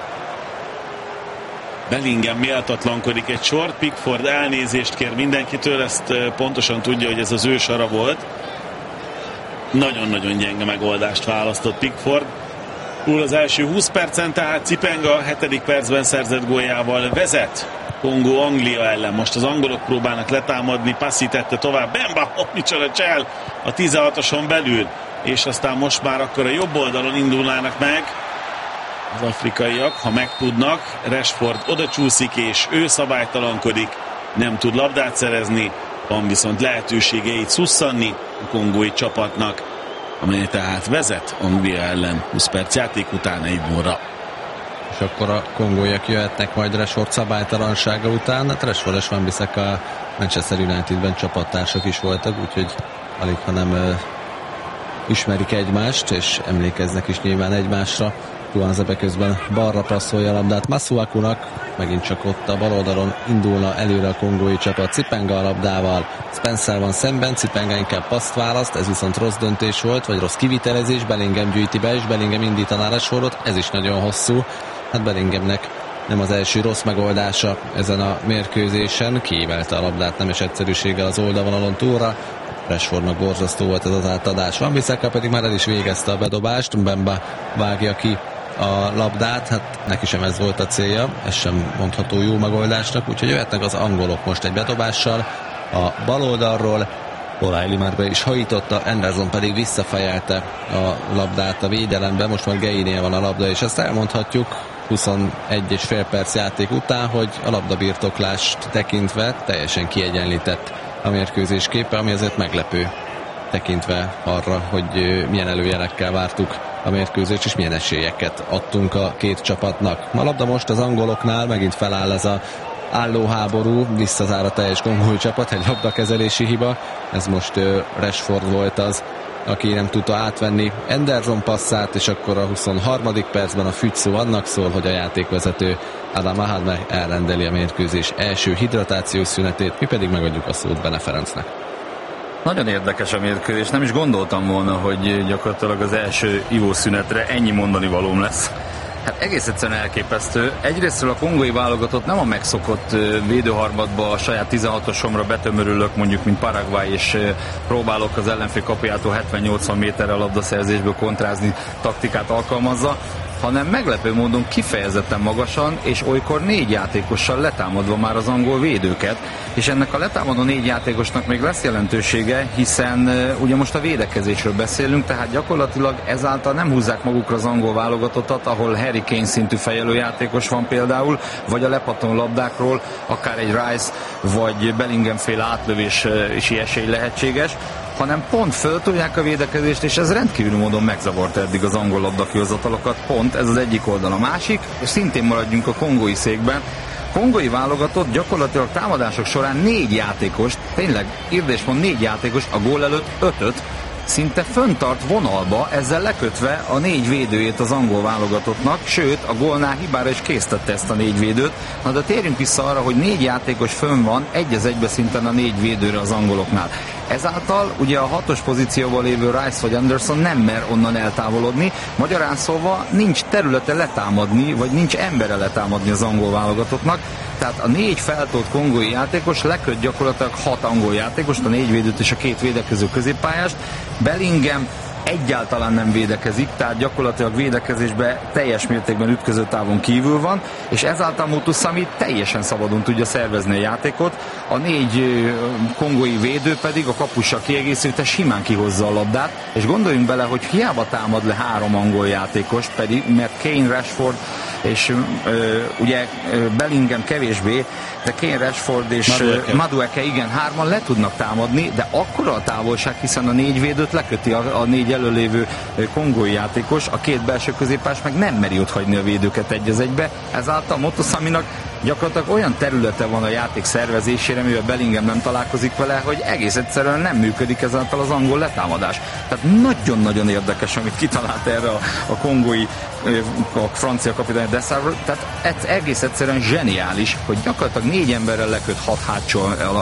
Bellingham méltatlankodik egy sort, Pickford elnézést kér mindenkitől, ezt pontosan tudja, hogy ez az ő sara volt. Nagyon-nagyon gyenge megoldást választott Pickford. Túl az első 20 percen, tehát Cipenga 7. percben szerzett góljával vezet Kongó Anglia ellen. Most az angolok próbálnak letámadni, Passy tette tovább, Bemba, micsoda csel a 16-oson belül, és aztán most már akkor a jobb oldalon indulnának meg az afrikaiak, ha megtudnak. Rashford oda csúszik, és ő szabálytalankodik, nem tud labdát szerezni, van viszont lehetősége így szusszanni a kongói csapatnak, amely tehát vezet Anglia ellen 20 perc játék után 1-0-ra. És akkor a kongóiak jöhetnek majd Rashford szabálytalansága után. Hát Rashford és Wan-Bissaka Manchester Unitedben csapattársak is voltak, úgyhogy alig, ha nem ismerik egymást, és emlékeznek is nyilván egymásra. Tuanzebe közben balra passzolja a labdát Masuakunak, megint csak ott a bal oldalon indulna előre a kongói csapat. Cipenga a labdával, Spencer van szemben, Cipenga inkább paszt választ, ez viszont rossz döntés volt, vagy rossz kivitelezés, Bellingham gyűjti be, és Bellingham indítaná Rashfordot, ez is nagyon hosszú. Hát Bellinghamnek nem az első rossz megoldása ezen a mérkőzésen, kiévelte a labdát nemes egyszerűséggel az oldalvonalon túlra. Rashfordnak borzasztó volt ez az átadás. Van Bissaka pedig már el is végezte a bedobást, Mbemba vágja ki a labdát, hát neki sem ez volt a célja, ez sem mondható jó megoldásnak, úgyhogy jöhetnek az angolok most egy bedobással a bal oldalról. O'Reilly már be is hajította, Anderson pedig visszafejelte a labdát a védelembe, most már Gaynél van a labda, és ezt elmondhatjuk 21,5 perc játék után, hogy a labdabirtoklást tekintve teljesen kiegyenlített a mérkőzés képe, ami azért meglepő tekintve arra, hogy milyen előjelekkel vártuk a mérkőzést, és milyen esélyeket adtunk a két csapatnak. A labda most az angoloknál, megint feláll ez a állóháború, visszazár a teljes kongói csapat, egy labdakezelési hiba, ez most Rashford volt az, aki nem tudta átvenni Anderson passzát, és akkor a 23. percben a fügyszó annak szól, hogy a játékvezető Adam Ahad elrendeli a mérkőzés első hidratációs szünetét, mi pedig megadjuk a szót Bene Ferencnek. Nagyon érdekes a mérkőzés, nem is gondoltam volna, hogy gyakorlatilag az első ivószünetre ennyi mondani valóm lesz. Hát egész egyszerűen elképesztő. Egyrésztről a kongói válogatott nem a megszokott védőharmadba a saját 16-osomra betömörülök, mondjuk, mint Paraguay, és próbálok az ellenfél kapujától 70-80 méterre a labdaszerzésből kontrázni taktikát alkalmazza, hanem meglepő módon kifejezetten magasan, és olykor 4 játékossal letámadva már az angol védőket, és ennek a letámadó 4 játékosnak még lesz jelentősége, hiszen ugye most a védekezésről beszélünk, tehát gyakorlatilag ezáltal nem húzzák magukra az angol válogatottat, ahol Harry Kane szintű fejelő játékos van például, vagy a lepattanó labdákról akár egy Rice vagy Bellingham féle átlövés is esély lehetséges, hanem pont föltolják a védekezést, és ez rendkívül módon megzavarta eddig az angol labdakihozatalokat, pont ez az egyik oldal. A másik, és szintén maradjunk a kongói székben, kongói válogatott gyakorlatilag támadások során 4 játékost, tényleg érdésmond 4 játékost, a gól előtt 5-öt, szinte föntart vonalba, ezzel lekötve a 4 védőjét az angol válogatottnak, sőt a gólnál hibára is késztette ezt a 4 védőt. Na de térjünk vissza arra, hogy 4 játékos fönn van, 1-1 szinten a 4 védőre az angoloknál. Ezáltal ugye a 6-os pozícióban lévő Rice vagy Anderson nem mer onnan eltávolodni, magyarán szóval nincs területe letámadni, vagy nincs embere letámadni az angol válogatottnak. Tehát a 4 feltolt kongói játékos leköt gyakorlatilag 6 angol játékost, a 4 védőt és a 2 védekező középpályást. Bellingham egyáltalán nem védekezik, tehát gyakorlatilag védekezésben teljes mértékben ütköző távon kívül van, és ezáltal Mutusami teljesen szabadon tudja szervezni a játékot. A 4 kongói védő pedig a kapussal kiegészítve simán kihozza a labdát, és gondoljunk bele, hogy hiába támad le 3 angol játékos, pedig, mert Kane, Rashford és ugye Bellingham kevésbé, de Kane, Rashford és Madueke igen, 3-an le tudnak támadni, de akkora a távolság, hiszen a 4 védőt leköti a 4 előlévő kongói játékos, a 2 belső középpás meg nem meri ott hagyni a védőket 1-1-be, ezáltal Motosaminak gyakorlatilag olyan területe van a játék szervezésére, mivel Bellingham nem találkozik vele, hogy egész egyszerűen nem működik ezáltal az angol letámadás. Tehát nagyon-nagyon érdekes, amit kitalált erre a kongói, a francia kapitány Desailly, tehát ez egész egyszerűen zseniális, hogy gyakorlatilag 4 emberrel leköt 6 hátsó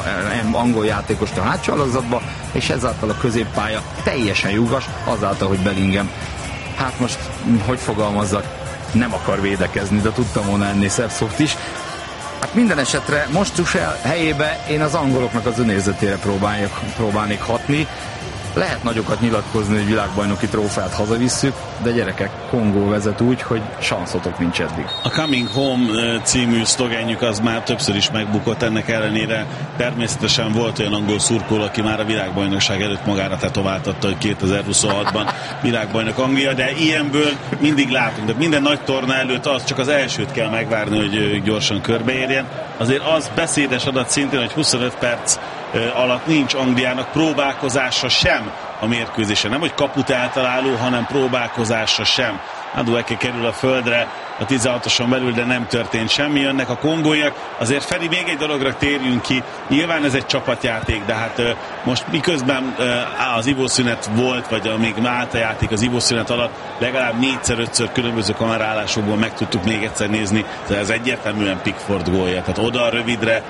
angol játékost a hátsó alakzatba, és ezáltal a középpálya teljesen lyugas, azáltal, hogy Bellingham, hát most, hogy fogalmazzak, nem akar védekezni, de tudtam volna ennél szebb szót is. Hát minden esetre most Tuchel helyébe én az angoloknak az önérzetére próbálnék hatni. Lehet nagyokat nyilatkozni, hogy világbajnoki trófeát hazavisszük, de gyerekek, Kongó vezet úgy, hogy sanszotok nincs eddig. A Coming Home című szlogenjük az már többször is megbukott, ennek ellenére természetesen volt olyan angol szurkoló, aki már a világbajnokság előtt magára tetováltatta, hogy 2026-ban világbajnok Anglia, de ilyenből mindig látunk, de minden nagy torna előtt az csak az elsőt kell megvárni, hogy gyorsan körbeérjen. Azért az beszédes adat szintén, hogy 25 perc alatt nincs Angliának próbálkozása sem a mérkőzésen. Nem, hogy kaput eltaláló, hanem próbálkozása sem. Madueke kerül a földre, a 16-oson belül, de nem történt semmi. Jönnek a kongóiak. Azért Feri, még egy dologra térjünk ki. Nyilván ez egy csapatjáték, de hát most miközben az ivószünet volt, vagy amíg állt a játék az ivószünet alatt, legalább 4-5-ször különböző kamerálásokból meg tudtuk még egyszer nézni. Ez egyértelműen Pickford gólja. Tehát oda a rövidre,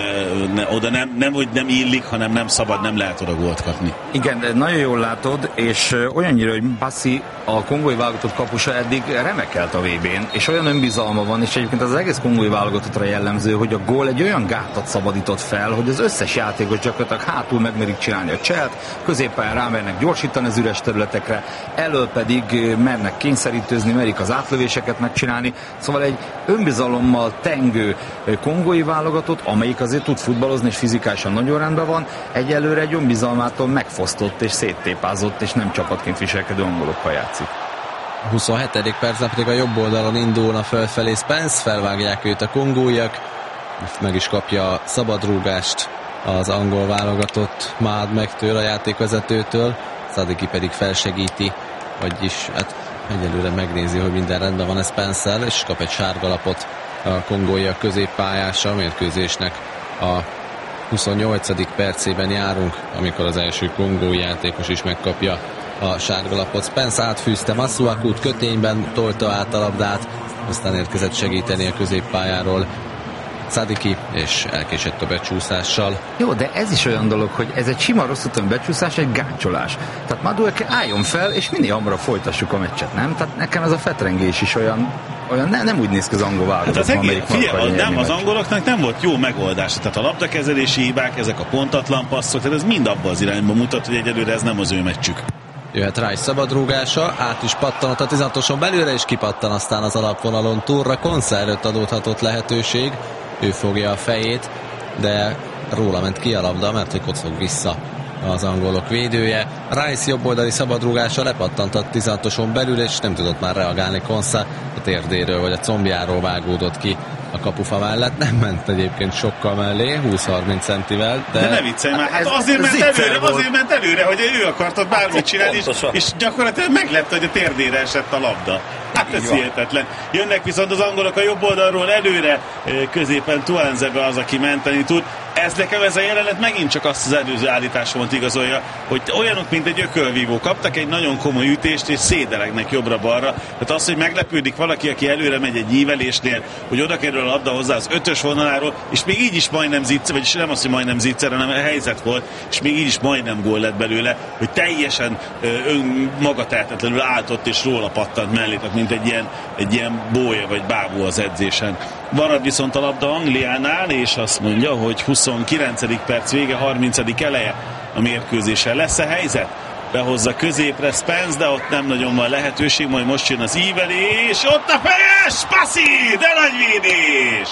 oda nem, hogy nem illik, hanem nem szabad, nem lehet oda gólt kapni. Igen, nagyon jól látod, és olyannyira, hogy Passi, a kongói válogatott kapusa eddig remekelt a VB-n, és olyan önbizalma van, és egyébként az egész kongói válogatottra jellemző, hogy a gól egy olyan gátat szabadított fel, hogy az összes játékos gyakorlatilag hátul megmerik csinálni a cselt, középpályán rámernek gyorsítani az üres területekre, elől pedig mernek kényszerítőzni, merik az átlövéseket megcsinálni, szóval egy önbizalommal tengő kongói válogatott, amelyik azért tud futballozni, és fizikálisan nagyon rendben van, egyelőre egy önbizalmától megfosztott és széttépázott, és nem csapatként viselkedő angolokkal játszik. A 27. percben pedig a jobb oldalon indulna fölfelé Spence, felvágják őt a kongóiak, meg is kapja a szabadrúgást az angol válogatott Maad Megtől, a játékvezetőtől, Sadiki pedig felsegíti, vagyis hát egyelőre megnézi, hogy minden rendben van Spence-szel, és kap egy sárgalapot a kongóiak középpályása. A mérkőzésnek a 28. percében járunk, amikor az első kongói játékos is megkapja a sárgalapot. Spence átfűzte Masuakut, kötényben tolta át a labdát, aztán érkezett segíteni a középpályáról Sadiki, és elkésett a becsúszással. Jó, de ez is olyan dolog, hogy ez egy sima rossz úton becsúszás, egy gácsolás. Tehát Madueke álljon fel, és minél hamarabb folytassuk a meccset, nem? Tehát nekem ez a fetrengés is olyan nem úgy néz ki az angol válogatott. Hát nem, az angoloknak nem volt jó megoldása. Tehát a labdakezelési hibák, ezek a pontatlan passzok, tehát ez mind abba az irányba mutat, hogy egyelőre ez nem az ő meccsük. Jöhet Rice szabadrúgása, át is pattanott a 16-oson belőle, és kipattan aztán az alapvonalon túlra. Konsa előtt adódhatott lehetőség, ő fogja a fejét, de róla ment ki a labda, mert hogy kocog vissza az angolok védője. Rice jobboldali szabadrúgása lepattant a 16-oson belül, és nem tudott már reagálni Konsa, a térdéről vagy a combjáról vágódott ki a kapufa mellett. Nem ment egyébként sokkal mellé, 20-30 centivel, de ne viccelj már, hát azért ment előre, hogy ő akartott bármit csinálni, és gyakorlatilag meglepte, hogy a térdére esett a labda. Hát ez hihetetlen. Jönnek viszont az angolok a jobb oldalról előre, középen Tuanzebe az, aki menteni tud. Ez a jelenet megint csak azt az előző állításomat igazolja, hogy olyanok, mint egy ökölvívó, kaptak egy nagyon komoly ütést, és szédelegnek jobbra-balra. Tehát az, hogy meglepődik valaki, aki előre megy egy ívelésnél, hogy oda kerül a labda hozzá az 5-ös vonaláról, és még így is majdnem zicser, vagyis nem az, hogy majdnem zicser, hanem a helyzet volt, és még így is majdnem gól lett belőle, hogy teljesen magatehetetlenül álltott, és róla pattant mellé, mint egy ilyen bója vagy bábú az edzésen. Marad viszont a labda Angliánál, és azt mondja, hogy 29. perc vége, 30. eleje a mérkőzésen. Lesz a helyzet? Behozza középre Spence, de ott nem nagyon van lehetőség, majd most jön az ívelés, ott a fejes, Passi, de nagy védés!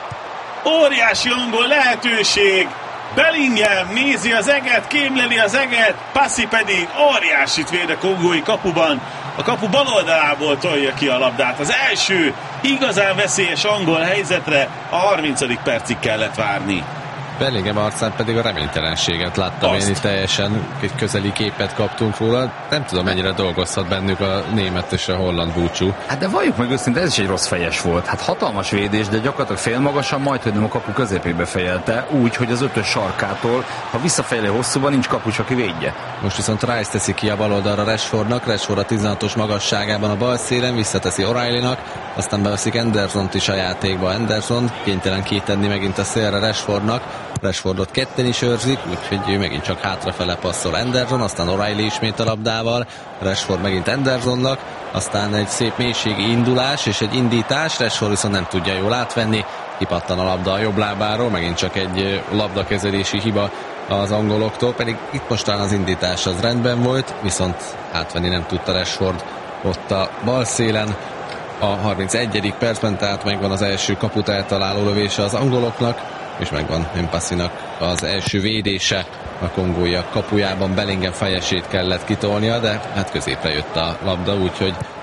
Óriási angol lehetőség, Bellingham nézi az eget, kémleli az eget, Passi pedig óriásit véd a kongói kapuban. A kapu bal oldalából tolja ki a labdát. Az első igazán veszélyes angol helyzetre a 30. percig kellett várni. Bellingham arcán pedig a reménytelenséget láttam én, itt teljesen egy közeli képet kaptunk róla. Nem tudom, mennyire dolgozhat bennük a német és a holland búcsú. Hát de valljuk meg őszintén, ez is egy rossz fejes volt. Hát hatalmas védés, de gyakorlatilag félmagasan, majdhogy nem a kapu közepébe fejelte, úgy, hogy az 5-ös sarkától, ha visszafejlő hosszúban, nincs kapus, aki védje. Most viszont Rice teszi ki a bal oldalra Rashfordnak, Rashford a 16-os magasságában a bal szélen, visszateszi O'Reillynak, aztán beveszik Andersont is a játékba. Anderson kénytelen kitenni megint a szélre Rashfordnak. Rashfordot ketten is őrzik, úgyhogy ő megint csak hátrafele passzol Anderson, aztán O'Reilly ismét a labdával, Rashford megint Andersonnak, aztán egy szép mélységi indulás és egy indítás, Rashford viszont nem tudja jól átvenni, kipattan a labda a jobb lábáról, megint csak egy labdakezelési hiba az angoloktól, pedig itt most talán az indítás az rendben volt, viszont átvenni nem tudta Rashford ott a bal szélen. A 31. percben, tehát megvan az első kaput eltaláló lövése az angoloknak, és megvan Mpassinak az első védése a kongóiak kapujában. Bellingham fejesét kellett kitolnia, de hát középre jött a labda, úgyhogy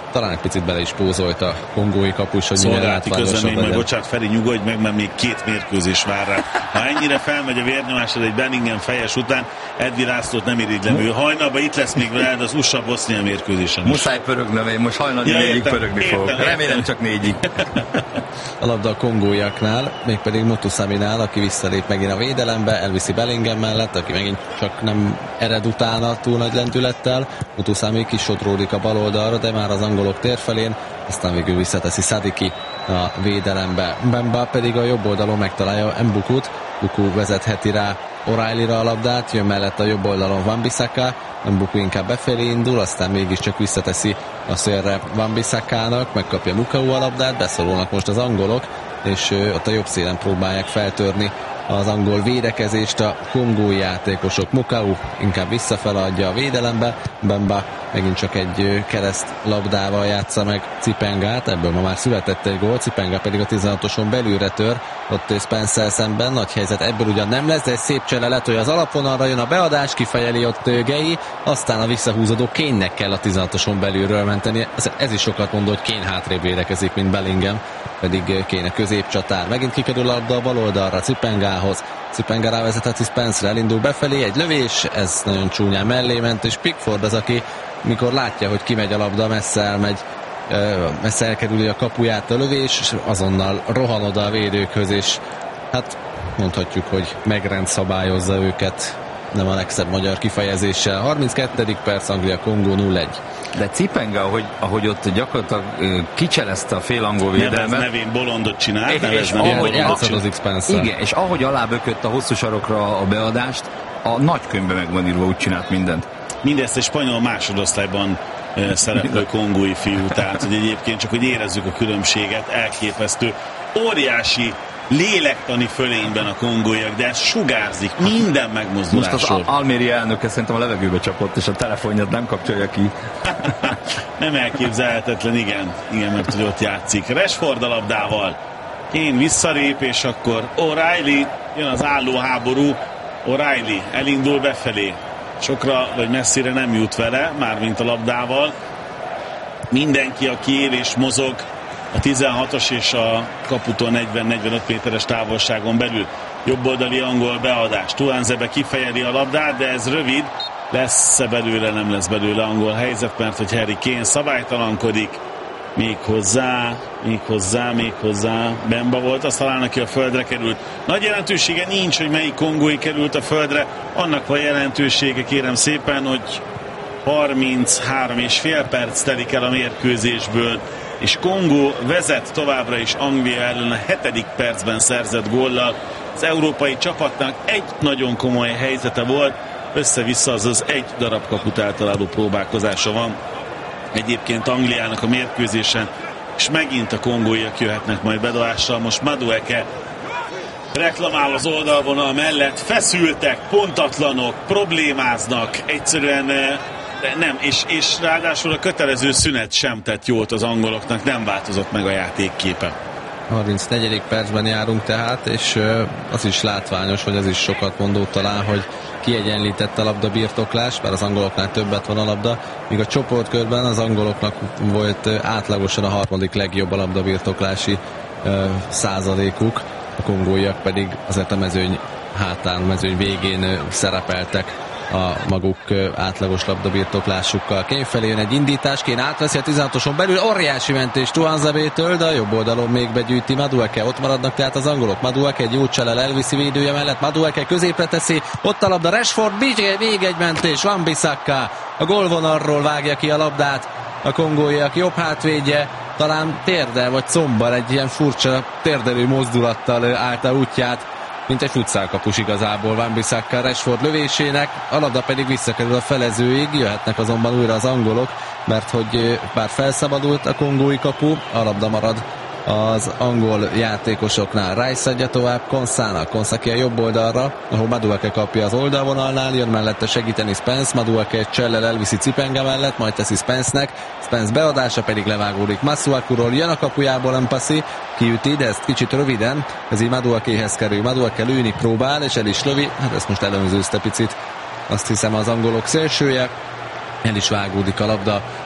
talán egy picit bele is pózolt a kongói kapus, hogy minél látványosabb legyen. Bocsánat, Feri, nyugodj meg, mert még 2 mérkőzés vár rá. Ha ennyire felmegy a vérnyomásod egy Bellingham fejes után, Edvi Lászlót nem irigylem. Ő hajnalban itt lesz még veled az USA-Bosznia mérkőzésen. Muszáj pörögnöm, én most hajnali 4-ig pörögni fogok. Remélem csak 4-ig. A labda a kongóiaknál, mégpedig Mutusaminál, aki visszalép megint a védelembe, elviszi Bellingham mellett, aki megint csak nem ered utána túl nagy lendülettel. Mutusami kisodródik a bal oldalra, de már az angolok térfelén, aztán végül visszateszi Sadiki a védelembe. Bemba pedig a jobb oldalon megtalálja Mbukut, Buku vezetheti rá O'Reillyra a labdát, jön mellett a jobb oldalon Wan-Bissaka, Mbuku inkább befelé indul, aztán mégiscsak visszateszi a szélre Wan-Bissakának, megkapja Mukau a labdát, beszorulnak most az angolok, és ott a jobb szélen próbálják feltörni az angol védekezést a kongói játékosok. Mukau inkább visszafeladja a védelembe, Bemba megint csak egy kereszt labdával játsza meg Cipengát, ebből ma már született egy gól, Cipenga pedig a 16-oson belülre tör, ott Spencer szemben, nagy helyzet ebből ugyan nem lesz, de egy szép csele letolja az alapvonalra, jön a beadás, kifejeli ott Gei, aztán a visszahúzódó Kane-nek kell a 16-oson belülről menteni, ez is sokat mondó, hogy Kane hátrébb védekezik, mint Bellingham, pedig Kane középcsatár. Megint kikerül a labda a bal oldalra Cipengához. Cipenga rávezetheti Spencer, elindul befelé, egy lövés, ez nagyon csúnyán mellé ment, és Pickford az, aki mikor látja, hogy kimegy a labda, messze elkerüli a kapuját a lövés, és azonnal rohan oda a védőkhöz, és hát mondhatjuk, hogy megrendszabályozza őket, nem a legszebb magyar kifejezéssel. 32. perc, Anglia-Kongó 0-1. De Cipenga, ahogy ott gyakorlatilag kicselezte a fél angol védelmet. Nevén bolondot csinált. Igen, és ahogy alábökött a hosszú sarokra a beadást, a nagykönyvbe meg van írva, úgy csinált mindent. Mindezt egy spanyol másodosztályban szereplő kongói fiú, tehát hogy egyébként csak, hogy érezzük a különbséget, elképesztő, óriási lélektani fölényben a kongóiak, de ez sugárzik minden megmozdulásról. Most az Alméria elnöke szerintem a levegőbe csapott, és a telefonját nem kapcsolja ki. Nem elképzelhetetlen, igen, mert hogy ott játszik. Rashford a labdával. Kane visszalép, és akkor O'Reilly, jön az állóháború, O'Reilly elindul befelé. Sokra vagy messzire nem jut vele, mármint a labdával. Mindenki, aki él és mozog a 16-os és a kaputól 40-45 méteres távolságon belül. Jobboldali angol beadás. Tuanzebe kifejeli a labdát, de ez rövid. Lesz-e belőle, nem lesz belőle angol helyzet, mert hogy Harry Kane szabálytalankodik. Még hozzá. Bemba volt, az talán, aki a földre került. Nagy jelentősége nincs, hogy melyik kongói került a földre. Annak van jelentősége, kérem szépen, hogy 33,5 perc telik el a mérkőzésből, és Kongó vezet továbbra is Anglia ellen a 7. percben szerzett góllal. Az európai csapatnak egy nagyon komoly helyzete volt, össze-vissza azaz egy darab kaput eltaláló próbálkozása van egyébként Angliának a mérkőzésen, és megint a kongóiak jöhetnek majd bedobással. Most Madueke reklamál az oldalvonal mellett, feszültek, pontatlanok, problémáznak, egyszerűen nem, és ráadásul a kötelező szünet sem tett jót az angoloknak, nem változott meg a játékképe. 34. percben járunk tehát, és az is látványos, hogy ez is sokat mondó talán, hogy kiegyenlített a labdabirtoklás, bár az angoloknál többet van a labda, míg a csoportkörben az angoloknak volt átlagosan a 3. legjobb a labdabirtoklási százalékuk, a kongóiak pedig azért a mezőny hátán, mezőny végén szerepeltek a maguk átlagos labdabirtoklásukkal. Kane felé jön egy indítás, Kane átveszi a 16-oson belül, óriási mentés Tuanzebétől, de a jobb oldalon még begyűjti Madueke, ott maradnak tehát az angolok. Madueke egy jó cselel elviszi védője mellett, Madueke középre teszi, ott a labda Rashford, még egy mentés, Wan-Bissaka a gólvonalról vágja ki a labdát, a kongóiak jobb hátvédje, talán térdel vagy combal egy ilyen furcsa térdelő mozdulattal állta útját, mint egy futszálkapus igazából Wan-Bissaka Rashford lövésének, a labda pedig visszakerül a felezőig, jöhetnek azonban újra az angolok, mert hogy bár felszabadult a kongói kapu, a labda marad az angol játékosoknál. Rice adja tovább Konszának, Konszá ki a jobb oldalra, ahol Madueke kapja az oldalvonalnál, jön mellette segíteni Spence, Madueke egy csellel elviszi Cipenga mellett, majd teszi Spence-nek, Spence beadása pedig levágódik Masuakuról, jön a kapujából Mpassi, kiüti, de ezt kicsit röviden, ez így Maduekéhez kerül, Madueke lőni próbál, és el is lövi, hát ezt most előzőzte picit, azt hiszem az angolok szélsője, el is vágódik a labda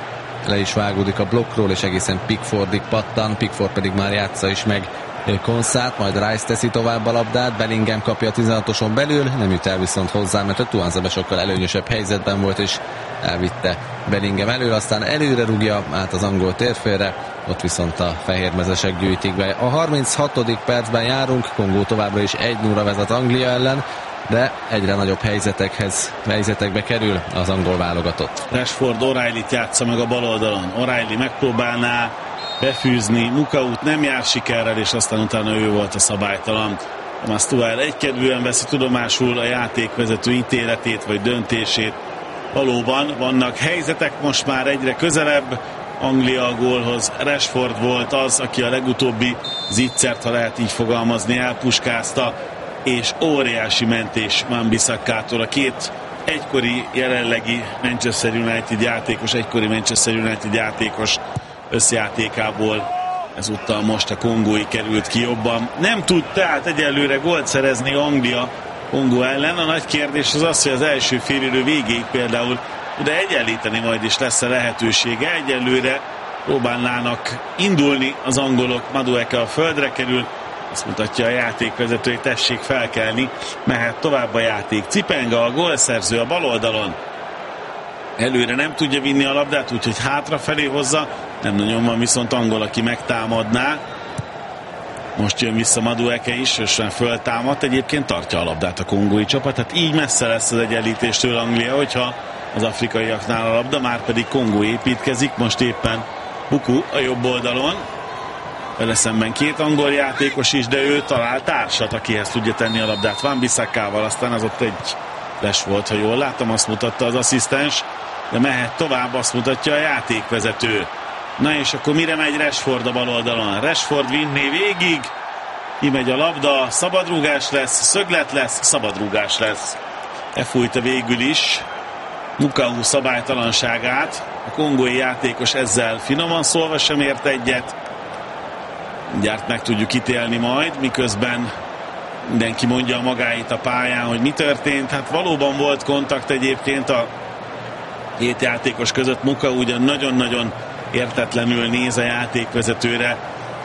le is vágódik a blokkról, és egészen Pickfordig pattan, Pickford pedig már játsza is meg Konszát, majd Rice teszi tovább a labdát, Bellingham kapja a 16-oson belül, nem jut el viszont hozzá, mert a Tuanzebe sokkal előnyösebb helyzetben volt, és elvitte Bellingham elő, aztán előre rúgja át az angol térfélre, ott viszont a fehérmezesek gyűjtik be. A 36. percben járunk, Kongó továbbra is 1-0-ra vezet Anglia ellen, de egyre nagyobb helyzetekbe kerül az angol válogatott. Rashford O'Reillyt játsza meg a bal oldalon. O'Reilly megpróbálná befűzni, Mukaut nem jár sikerrel, és aztán utána ő volt a szabálytalan. Thomas Tuchel egykedvűen veszi tudomásul a játékvezető ítéletét vagy döntését. Valóban vannak helyzetek most már egyre közelebb Anglia a gólhoz. Rashford volt az, aki a legutóbbi zicsert, ha lehet így fogalmazni, elpuskázta, és óriási mentés Wan-Bissakkától. A két egykori jelenlegi Manchester United játékos összjátékából ezúttal most a kongói került ki jobban. Nem tud tehát egyelőre gólt szerezni Anglia Kongó ellen. A nagy kérdés az az, hogy az első félidő végéig például tud-e egyenlíteni, majd is lesz-e lehetősége. Egyelőre próbálnának indulni az angolok, Madueke a földre kerül, azt mutatja a játékvezető, hogy tessék felkelni, mehet tovább a játék. Cipenga a gólszerző a bal oldalon. Előre nem tudja vinni a labdát, úgyhogy hátrafelé hozza. Nem nagyon van viszont angol, aki megtámadná. Most jön vissza Madueke is, és föltámadt. Egyébként tartja a labdát a kongói csapat. Tehát így messze lesz az egyenlítéstől Anglia, hogyha az afrikaiaknál a labda, már pedig Kongó építkezik. Most éppen Buku a jobb oldalon. Vele szemben két angol játékos is, de ő talál társat, akihez tudja tenni a labdát Wan-Bissakkával. Aztán az ott egy flash volt, ha jól látom, azt mutatta az asszisztens, de mehet tovább, azt mutatja a játékvezető. Na és akkor mire megy Rashford a bal oldalon? Rashford vinné végig, kimegy a labda, szabadrúgás lesz, szöglet lesz, szabadrúgás lesz. Fújta végül is Mukau szabálytalanságát. A kongói játékos ezzel finoman szólva sem ért egyet. Mindjárt meg tudjuk ítélni majd, miközben mindenki mondja a magáit a pályán, hogy mi történt. Hát valóban volt kontakt egyébként a két játékos között. Muka ugyan nagyon-nagyon értetlenül néz a játékvezetőre.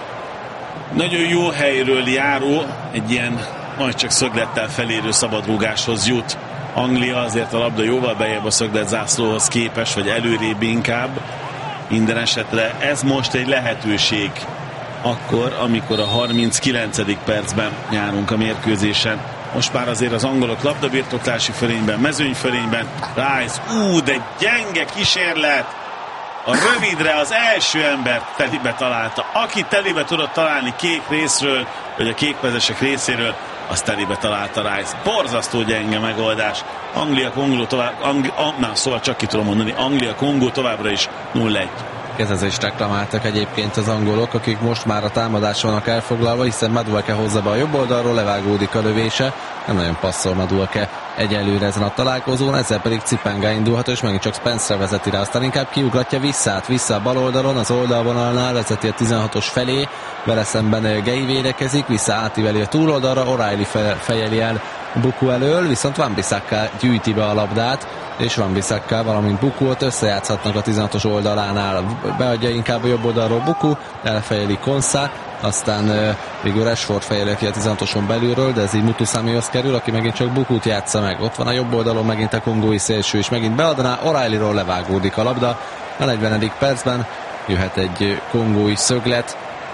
Nagyon jó helyről járó, egy ilyen majd csak szöglettel felérő szabadrúgáshoz jut Anglia, azért a labda jóval bejebb a szöglet zászlóhoz képes, vagy előrébb inkább. Minden esetre ez most egy lehetőség. Akkor, amikor a 39. percben járunk a mérkőzésen. Most már azért az angolok labdabirtoklási fölényben, mezőnyfölényben. Rice, de gyenge kísérlet. A rövidre az első ember telibe találta. Aki telibe tudott találni kék részről, vagy a kékvezesek részéről, az telibe találta Rice. Borzasztó gyenge megoldás. Anglia-Kongó tovább, szóval csak ki tudom mondani, Anglia-Kongó továbbra is 0-1. Kezezést reklamáltak egyébként az angolok, akik most már a támadás vannak elfoglalva, hiszen Madueke hozza be a jobb oldalról, levágódik a lövése, nem nagyon passzol Madueke egyelőre ezen a találkozón, ezzel pedig Cipenga indulhat, és megint csak Spencer vezeti rá, aztán inkább kiugratja vissza a bal oldalon, az oldalvonalnál vezeti a 16-os felé, vele szemben Gei védekezik, vissza átíveli a túloldalra, O'Reilly fejeli el Buku elől, viszont Wan-Bissaka gyűjti be a labdát, és Wan-Bissaka, valamint Bukuot összejátszhatnak a 16-os oldalánál. Beadja inkább a jobb oldalról Buku, elfejeli Konsa, aztán végül Rashford fejeli ki a 16-oson belülről, de ez így Mutusamihoz kerül, aki megint csak Bukut játsza meg. Ott van a jobb oldalon megint a kongói szélső, és megint beadná, O'Reillyról levágódik a labda. A 40. percben jöhet egy kongói szöglet,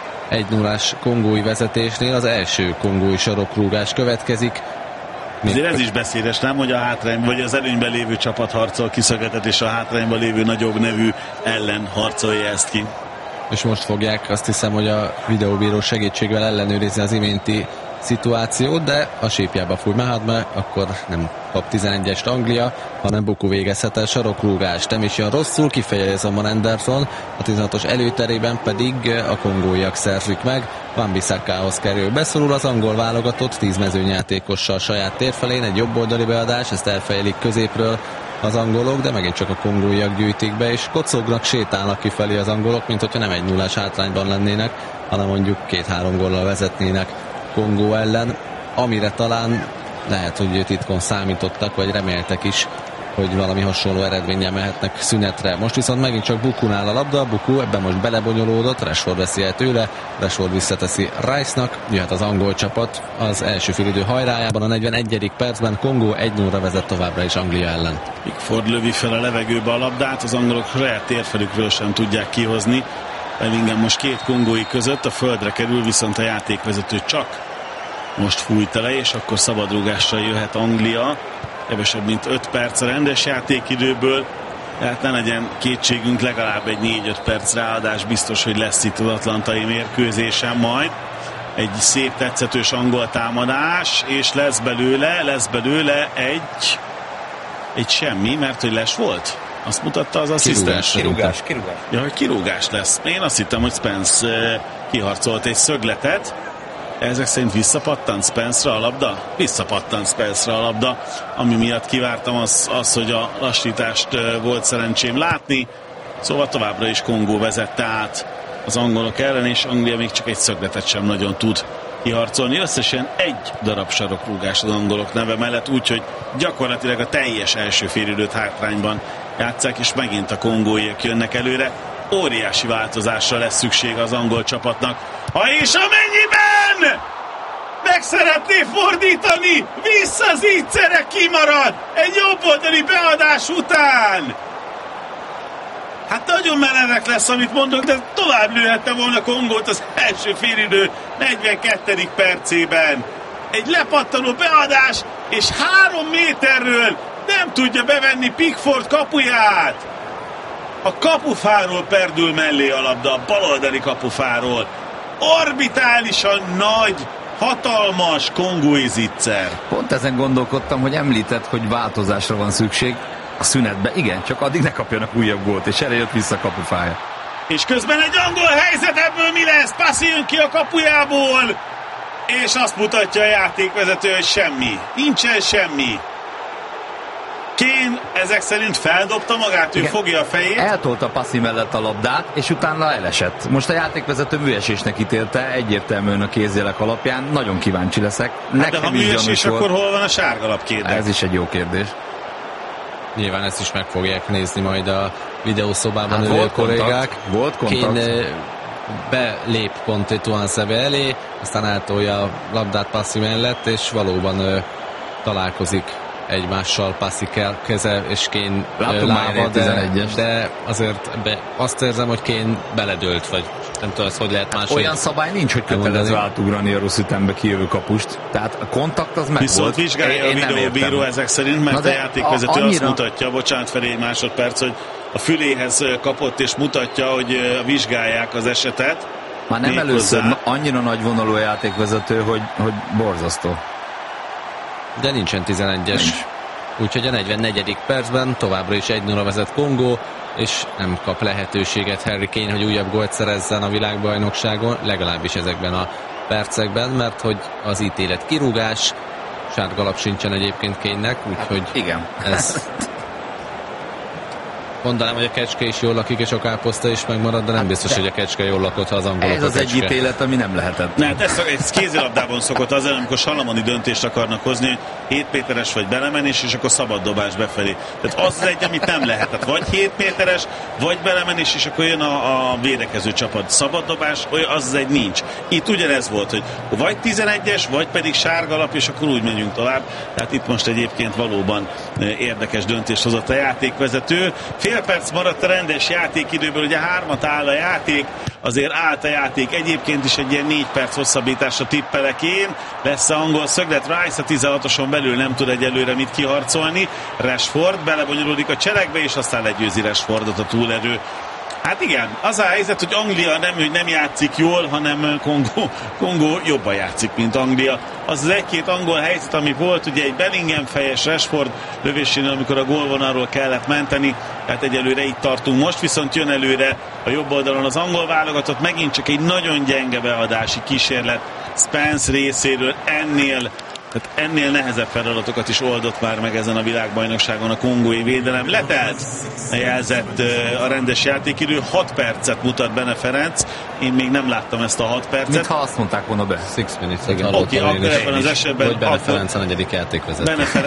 1-0-ás kongói vezetésnél az első kongói sarokrúgás következik. Azért ez is beszédes, nem, hogy a hátrány, vagy az előnyben lévő csapat harcol kiszögetet, és a hátrányban lévő nagyobb nevű ellen harcolja ezt ki. És most fogják, azt hiszem, hogy a videóbíró segítségével ellenőrizni az iménti szituációt, de a sípjába fúj Mahatma, akkor nem kap 11-est Anglia, hanem Buku végezhet el sarokrúgást. Nem is jön rosszul, kifejezi azonban Anderson, a 16-os előterében pedig a kongóiak szerzik meg. Wan-Bissakához kerül. Beszorul az angol válogatott 10 mezőnyjátékossal saját térfelén, egy jobboldali beadás, ezt elfejelik középről az angolok, de megint csak a kongóiak gyűjtik be, és kocognak, sétálnak kifelé az angolok, mint hogyha nem egy 0-ás hátrányban lennének, hanem mondjuk 2-3 góllal vezetnének Kongó ellen, amire talán lehet, hogy titkon számítottak, vagy reméltek is hogy valami hasonló eredménnyel mehetnek szünetre. Most viszont megint csak Bukunál a labda, Buku ebben most belebonyolódott, Rashford veszi el tőle, Rashford visszateszi Rice-nak, jöhet az angol csapat az első félidő hajrájában, a 41. percben Kongó 1-0-ra vezet továbbra is Anglia ellen. Pickford lövi fel a levegőbe a labdát, az angolok saját térfelükről sem tudják kihozni. Bellingham most két kongói között, a földre kerül, viszont a játékvezető csak most fújta le, és akkor szabadrúgással jöhet Anglia. Kevesebb mint 5 perc a rendes játékidőből, tehát ne legyen kétségünk, legalább egy 4-5 perc ráadás biztos, hogy lesz itt az atlantai mérkőzésen majd. Egy szép tetszetős angol támadás, és lesz belőle egy semmi, mert hogy les volt? Azt mutatta az asszisztens. Kirúgás. Ja, hogy kirúgás lesz. Én azt hittem, hogy Spence kiharcolt egy szögletet. Ezek szerint visszapattant Spence-ra a labda? Visszapattant Spence-ra a labda, ami miatt kivártam az, hogy a lassítást volt szerencsém látni. Szóval továbbra is Kongó vezette át az angolok ellen, és Anglia még csak egy szögletet sem nagyon tud kiharcolni. Összesen egy darab sarokrúgás az angolok neve mellett, úgyhogy gyakorlatilag a teljes első félidőt hátrányban játsszák, és megint a kongóiak jönnek előre. Óriási változásra lesz szükség az angol csapatnak. Ha és amennyiben meg szeretné fordítani, vissza Zitzere kimarad egy jobboldali beadás után. Hát nagyon merevek lesz, amit mondok, de tovább lőhette volna Kongót az első félidő 42. percében. Egy lepattanó beadás, és 3 méterről nem tudja bevenni Pickford kapuját. A kapufáról perdül mellé a labda, a baloldali kapufáról. Orbitálisan nagy, hatalmas kongói Zitzer. Pont ezen gondolkodtam, hogy említett, hogy változásra van szükség a szünetben. Igen, csak addig ne kapjanak újabb gólt, és erre jött vissza a kapufája. És közben egy angol helyzet, ebből mi lesz? Passi jön ki a kapujából, és azt mutatja a játékvezető, hogy semmi. Nincsen semmi. Kane ezek szerint feldobta magát, igen, ő fogja a fejét. Eltolta Passi mellett a labdát, és utána elesett. Most a játékvezető műesésnek ítélte, egyértelműen a kézjelek alapján. Nagyon kíváncsi leszek. Hát de ha műesés, akkor hol van a sárgalap kérdés? Ez is egy jó kérdés. Nyilván ezt is meg fogják nézni majd a videószobában ülő kollégák. Volt kontakt. Kane belép pont Eto'o Sebe elé, aztán eltolja a labdát Passi mellett, és valóban találkozik egymással Passi keze és Kane lába, de azért azt érzem, hogy Kane beledőlt, vagy nem tudom, hogy lehet máshogy. Olyan szabály nincs, hogy kötelező átugrani a rossz ütembe kijövő kapust. Tehát a kontakt az meg viszont volt. Vizsgálja a videóbíró ezek szerint, mert a játékvezető azt mutatja, bocsánat Feri, egy másodperc, hogy a füléhez kapott, és mutatja, hogy vizsgálják az esetet. Már nem először annyira nagy vonalú a játékvezető, hogy borzasztó. De nincsen 11-es. Úgyhogy a 44. percben továbbra is 1-0 vezet Kongó, és nem kap lehetőséget Harry Kane, hogy újabb gólt szerezzen a világbajnokságon, legalábbis ezekben a percekben, mert hogy az ítélet kirúgás, sárgalap sincsen egyébként Kane-nek, úgyhogy igen. Ez... Mondanám, hogy a kecske is jól lakik, és a káposzta is megmarad, de nem biztos, hogy a kecske jól lakott, ha az angolok. Ez az egy ítélet, ami nem lehetett. Ne, ez kézilabdában szokott az, amikor salamoni döntést akarnak hozni, hogy 7 méteres vagy belemenés, és akkor szabad dobás befelé. Tehát az egy, amit nem lehetett. Vagy 7 méteres, vagy belemenés, és akkor jön a védekező csapat. Szabad dobás, az egy nincs. Itt ugyanez volt, hogy vagy 11-es, vagy pedig sárgalap, és akkor úgy megyünk tovább. Tehát itt most egyébként valóban érdekes döntést hozott a játékvezető. Fél perc maradt a rendes játékidőből, ugye 3-at áll a játék, azért állt a játék, egyébként is egy ilyen 4 perc hosszabbításra tippelek én, lesz a angol szöglet, Rice a 16-oson belül nem tud egyelőre mit kiharcolni, Rashford belebonyolódik a cselekbe, és aztán legyőzi Rashfordot a túlerő. Hát igen, az a helyzet, hogy Anglia nem játszik jól, hanem Kongó jobban játszik, mint Anglia. Az egy-két angol helyzet, ami volt, ugye egy Bellingham fejes Rashford lövésénél, amikor a gólvonalról kellett menteni, tehát egyelőre itt tartunk most, viszont jön előre a jobb oldalon az angol válogatott, megint csak egy nagyon gyenge beadási kísérlet Spence részéről, ennél nehezebb feladatokat is oldott már meg ezen a világbajnokságon a kongói védelem. Letelt jelzett a rendes játékidő, 6 percet mutat Bene Ferenc. Én még nem láttam ezt a 6 percet. Mintha azt mondták volna be. 6 minutes. Oké, akkor ebben az esetben... Vagy Bene Ferenc a negyedik játékvezető.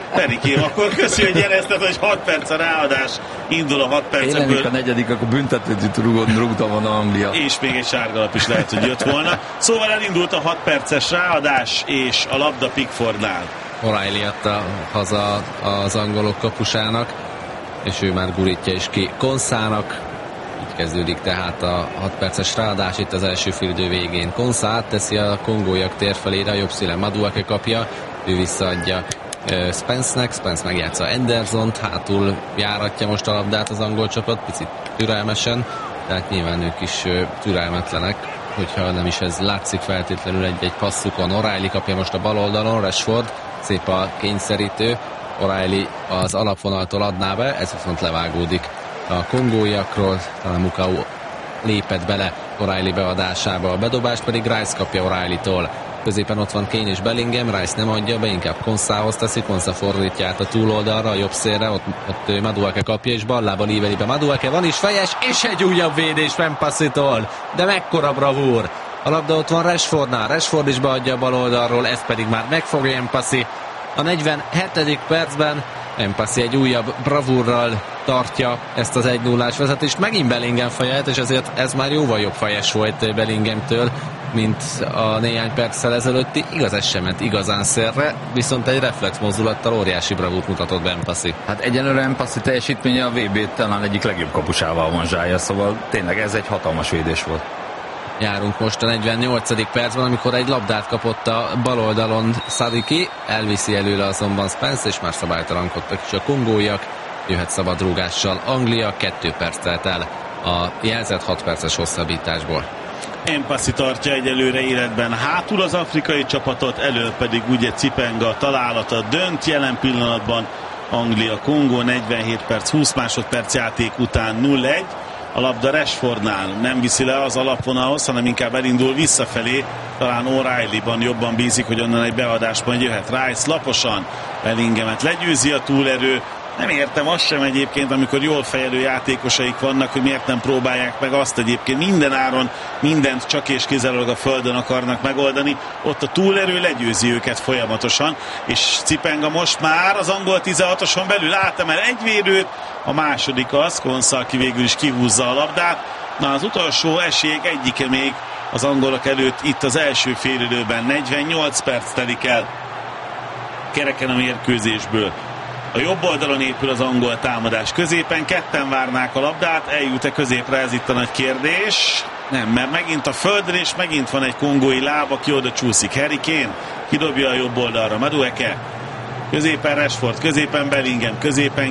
Perikém, akkor köszi, hogy jelezted, hogy 6 perc a ráadás, indul a 6 percekből. Én a negyedik, akkor büntetőt rúgta volna Anglia. És még egy sárgalap is lehet, hogy jött volna. Szóval elindult a 6 perces ráadás, és a labda Pickfordnál. O'Reilly adta haza az angolok kapusának, és ő már gurítja is ki Konszának. Így kezdődik tehát a 6 perces ráadás itt az első félidő végén. Konsa átteszi a kongóiak térfelére, a jobb szélen Madueke kapja, ő visszaadja Spence-nek, Spence megjátsza Andersont, hátul járatja most a labdát az angol csapat, picit türelmesen, tehát nyilván ők is türelmetlenek, hogyha nem is ez látszik feltétlenül egy passzukon. O'Reilly kapja most a bal oldalon, Rashford, szép a kényszerítő, O'Reilly az alapvonaltól adná be, ez viszont levágódik a kongóiakról, talán Mukau lépett bele O'Reilly beadásába, a bedobást pedig Rice kapja O'Reillytól. Középen ott van Kane és Bellingham, Rice nem adja be, inkább Konszához teszi, Konsa fordítja át a túloldalra, a jobb szélre, ott Madueke kapja, és ballába íveli be Madueke, van is fejes, és egy újabb védés Mpassi-tól, de mekkora bravúr! A labda ott van Rashfordnál, Rashford is beadja a bal oldalról, ezt pedig már megfogja Mpassi. A 47. percben Mpassi egy újabb bravúrral tartja ezt az 1-0-ás vezetést, megint Bellingham fejelt, és ezért ez már jóval jobb fejes volt Bellinghamtől, mint a néhány perccel ezelőtti. Igaz, ez sem ment igazán szélre, viszont egy reflex mozdulattal óriási bravúrt mutatott be Mpassi. Hát egyelőre Mpassi teljesítménye a VB talán egyik legjobb kapusával van zsája, szóval tényleg ez egy hatalmas védés volt. Járunk most a 48. percben, amikor egy labdát kapott a bal oldalon Sadiki, elviszi előle azonban Spence, és már szabálytalankodtak is a kongóiak, jöhet szabadrúgással Anglia, 2 perc telt el a jelzett 6 perces hosszabbításból. Mpassi tartja egyelőre életben hátul az afrikai csapatot, elő pedig ugye Cipenga találata dönt jelen pillanatban. Anglia-Kongó 47 perc 20 másodperc játék után 0-1. A labda Rashfordnál nem viszi le az alapvonalhoz, hanem inkább elindul visszafelé. Talán O'Reillyban jobban bízik, hogy onnan egy beadásban jöhet Rice laposan. Bellinghamet legyőzi a túlerő. Nem értem azt sem egyébként, amikor jól fejelő játékosaik vannak, hogy miért nem próbálják meg azt egyébként. Minden áron mindent csak és kizárólag a földön akarnak megoldani. Ott a túlerő legyőzi őket folyamatosan, és Cipenga most már az angol 16-oson belül átemel egy védőt, a második az, Konsa, aki végül is kihúzza a labdát. Na, az utolsó esélyek egyike még az angolok előtt itt az első félidőben. 48 perc telik el kereken a mérkőzésből. A jobb oldalon épül az angol támadás. Középen ketten várnák a labdát, eljut-e középre, ez itt a nagy kérdés. Nem, mert megint a földre, és megint van egy kongói láb, aki oda csúszik. Harry Kane kidobja a jobb oldalra. Madueke, középen Rashford, középen Bellingham, középen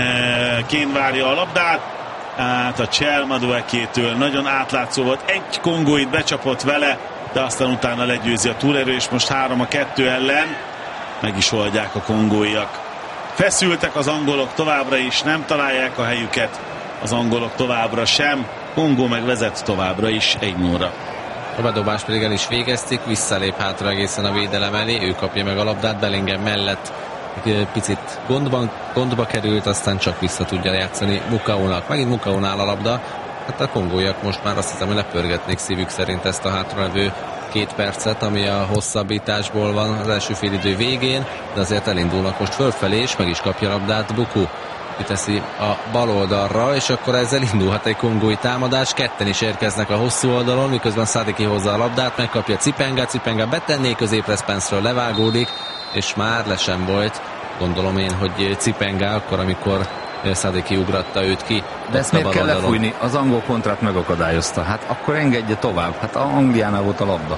Kane várja a labdát. Hát a Csel Maduekétől nagyon átlátszó volt. Egy kongóit becsapott vele, de aztán utána legyőzi a túlerő, és most 3-2 ellen meg is oldják a kongóiak. Feszültek az angolok továbbra is, nem találják a helyüket az angolok továbbra sem. Kongó meg vezet továbbra is 1-0-ra. A bedobást pedig el is végezték, visszalép hátra egészen a védelem elé, ő kapja meg a labdát, Bellingham mellett picit gondba került, aztán csak vissza tudja játszani Mukaunak. Megint Mukaunál a labda, hát a kongóiak most már azt hiszem, hogy lepörgetnék szívük szerint ezt a hátralevő 2 percet, ami a hosszabbításból van az első félidő végén, de azért elindulnak most fölfelé, és meg is kapja a labdát Buku. Kiteszi a bal oldalra, és akkor ezzel indulhat egy kongói támadás. Ketten is érkeznek a hosszú oldalon, miközben Sadiki hozza a labdát, megkapja Cipenga betenné középre, Spenceről levágódik, és már le sem volt. Gondolom én, hogy Cipenga akkor, amikor Sadiki ugratta őt ki. De ezt miért kell lefújni? Az angol kontrát megakadályozta. Hát akkor engedje tovább. Hát Angliánál volt a labda.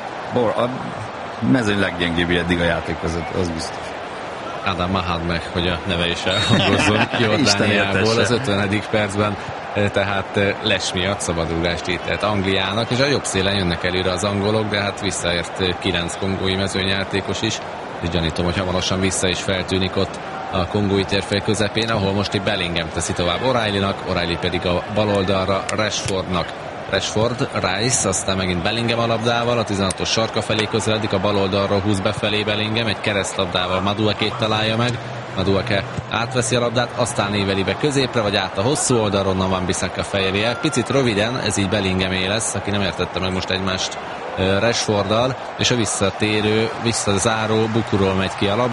A mezőny leggyengébb eddig a játék között, az biztos. Adam Mahadmeh, hogy a neve is elhangozzon Jordániából az 50. percben, tehát les miatt szabadrúgást ítélt Angliának, és a jobb szélen jönnek előre az angolok, de hát visszaért 9 kongói mezőnyjátékos is, és gyanítom, hogy hamarosan vissza is feltűnik ott a kongói térfél közepén, ahol most itt Bellingham teszi tovább O'Reillynak, O'Reilly pedig a bal oldalra Rashfordnak. Rashford, Rice, aztán megint Bellingham a labdával, a 16-os sarka felé közeledik, a bal oldalról húz befelé Bellingham, egy keresztlabdával Maduekét találja meg, Madueke átveszi a labdát, aztán éveli be középre, vagy át a hosszú oldalon, onnan van Bissaka fejeli el. Picit röviden, ez így Bellinghamé lesz, aki nem értette meg most egymást Rashforddal, és a visszatérő, visszazáró Bukuról megy ki a labda,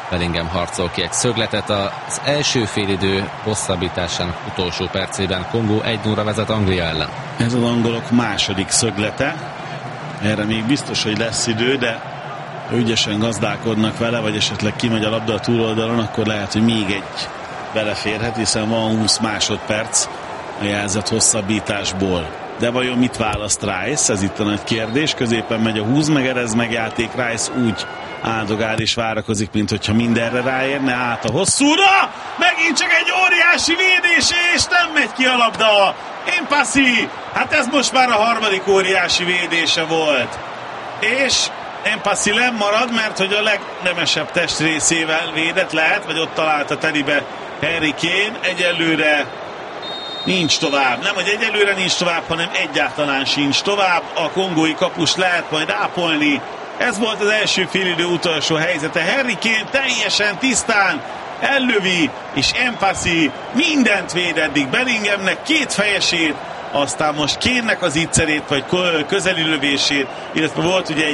Bellingham harcol ki egy szögletet. Az első félidő hosszabbításának utolsó percében Kongó 1-0-ra vezet Anglia ellen. Ez az angolok második szöglete. Erre még biztos, hogy lesz idő, de ügyesen gazdálkodnak vele, vagy esetleg kimegy a labda a túloldalon, akkor lehet, hogy még egy beleférhet, hiszen van 20 másodperc a jelzett hosszabbításból. De vajon mit választ Rice? Ez itt a nagy kérdés. Középen megy a húz meg erez meg játék. Rice úgy áldogál és várakozik, mint hogyha mindenre ráérne, át a hosszúra. Megint csak egy óriási védés, és nem megy ki a labda. Mpassi, hát ez most már a harmadik óriási védése volt. És Mpassi marad, mert hogy a legnemesebb testrészével védett, lehet, vagy ott találta telibe Harry Kane. Egyelőre nincs tovább. Nem, hogy egyelőre nincs tovább, hanem egyáltalán sincs tovább. A kongói kapus lehet majd ápolni. Ez volt az első félidő utolsó helyzete. Harry Kane teljesen tisztán ellövi, és Mpassi mindent véd eddig. Bellinghamnek két fejesét, aztán most Kane-nek az ígyszerét, vagy közeli lövését, illetve volt ugye egy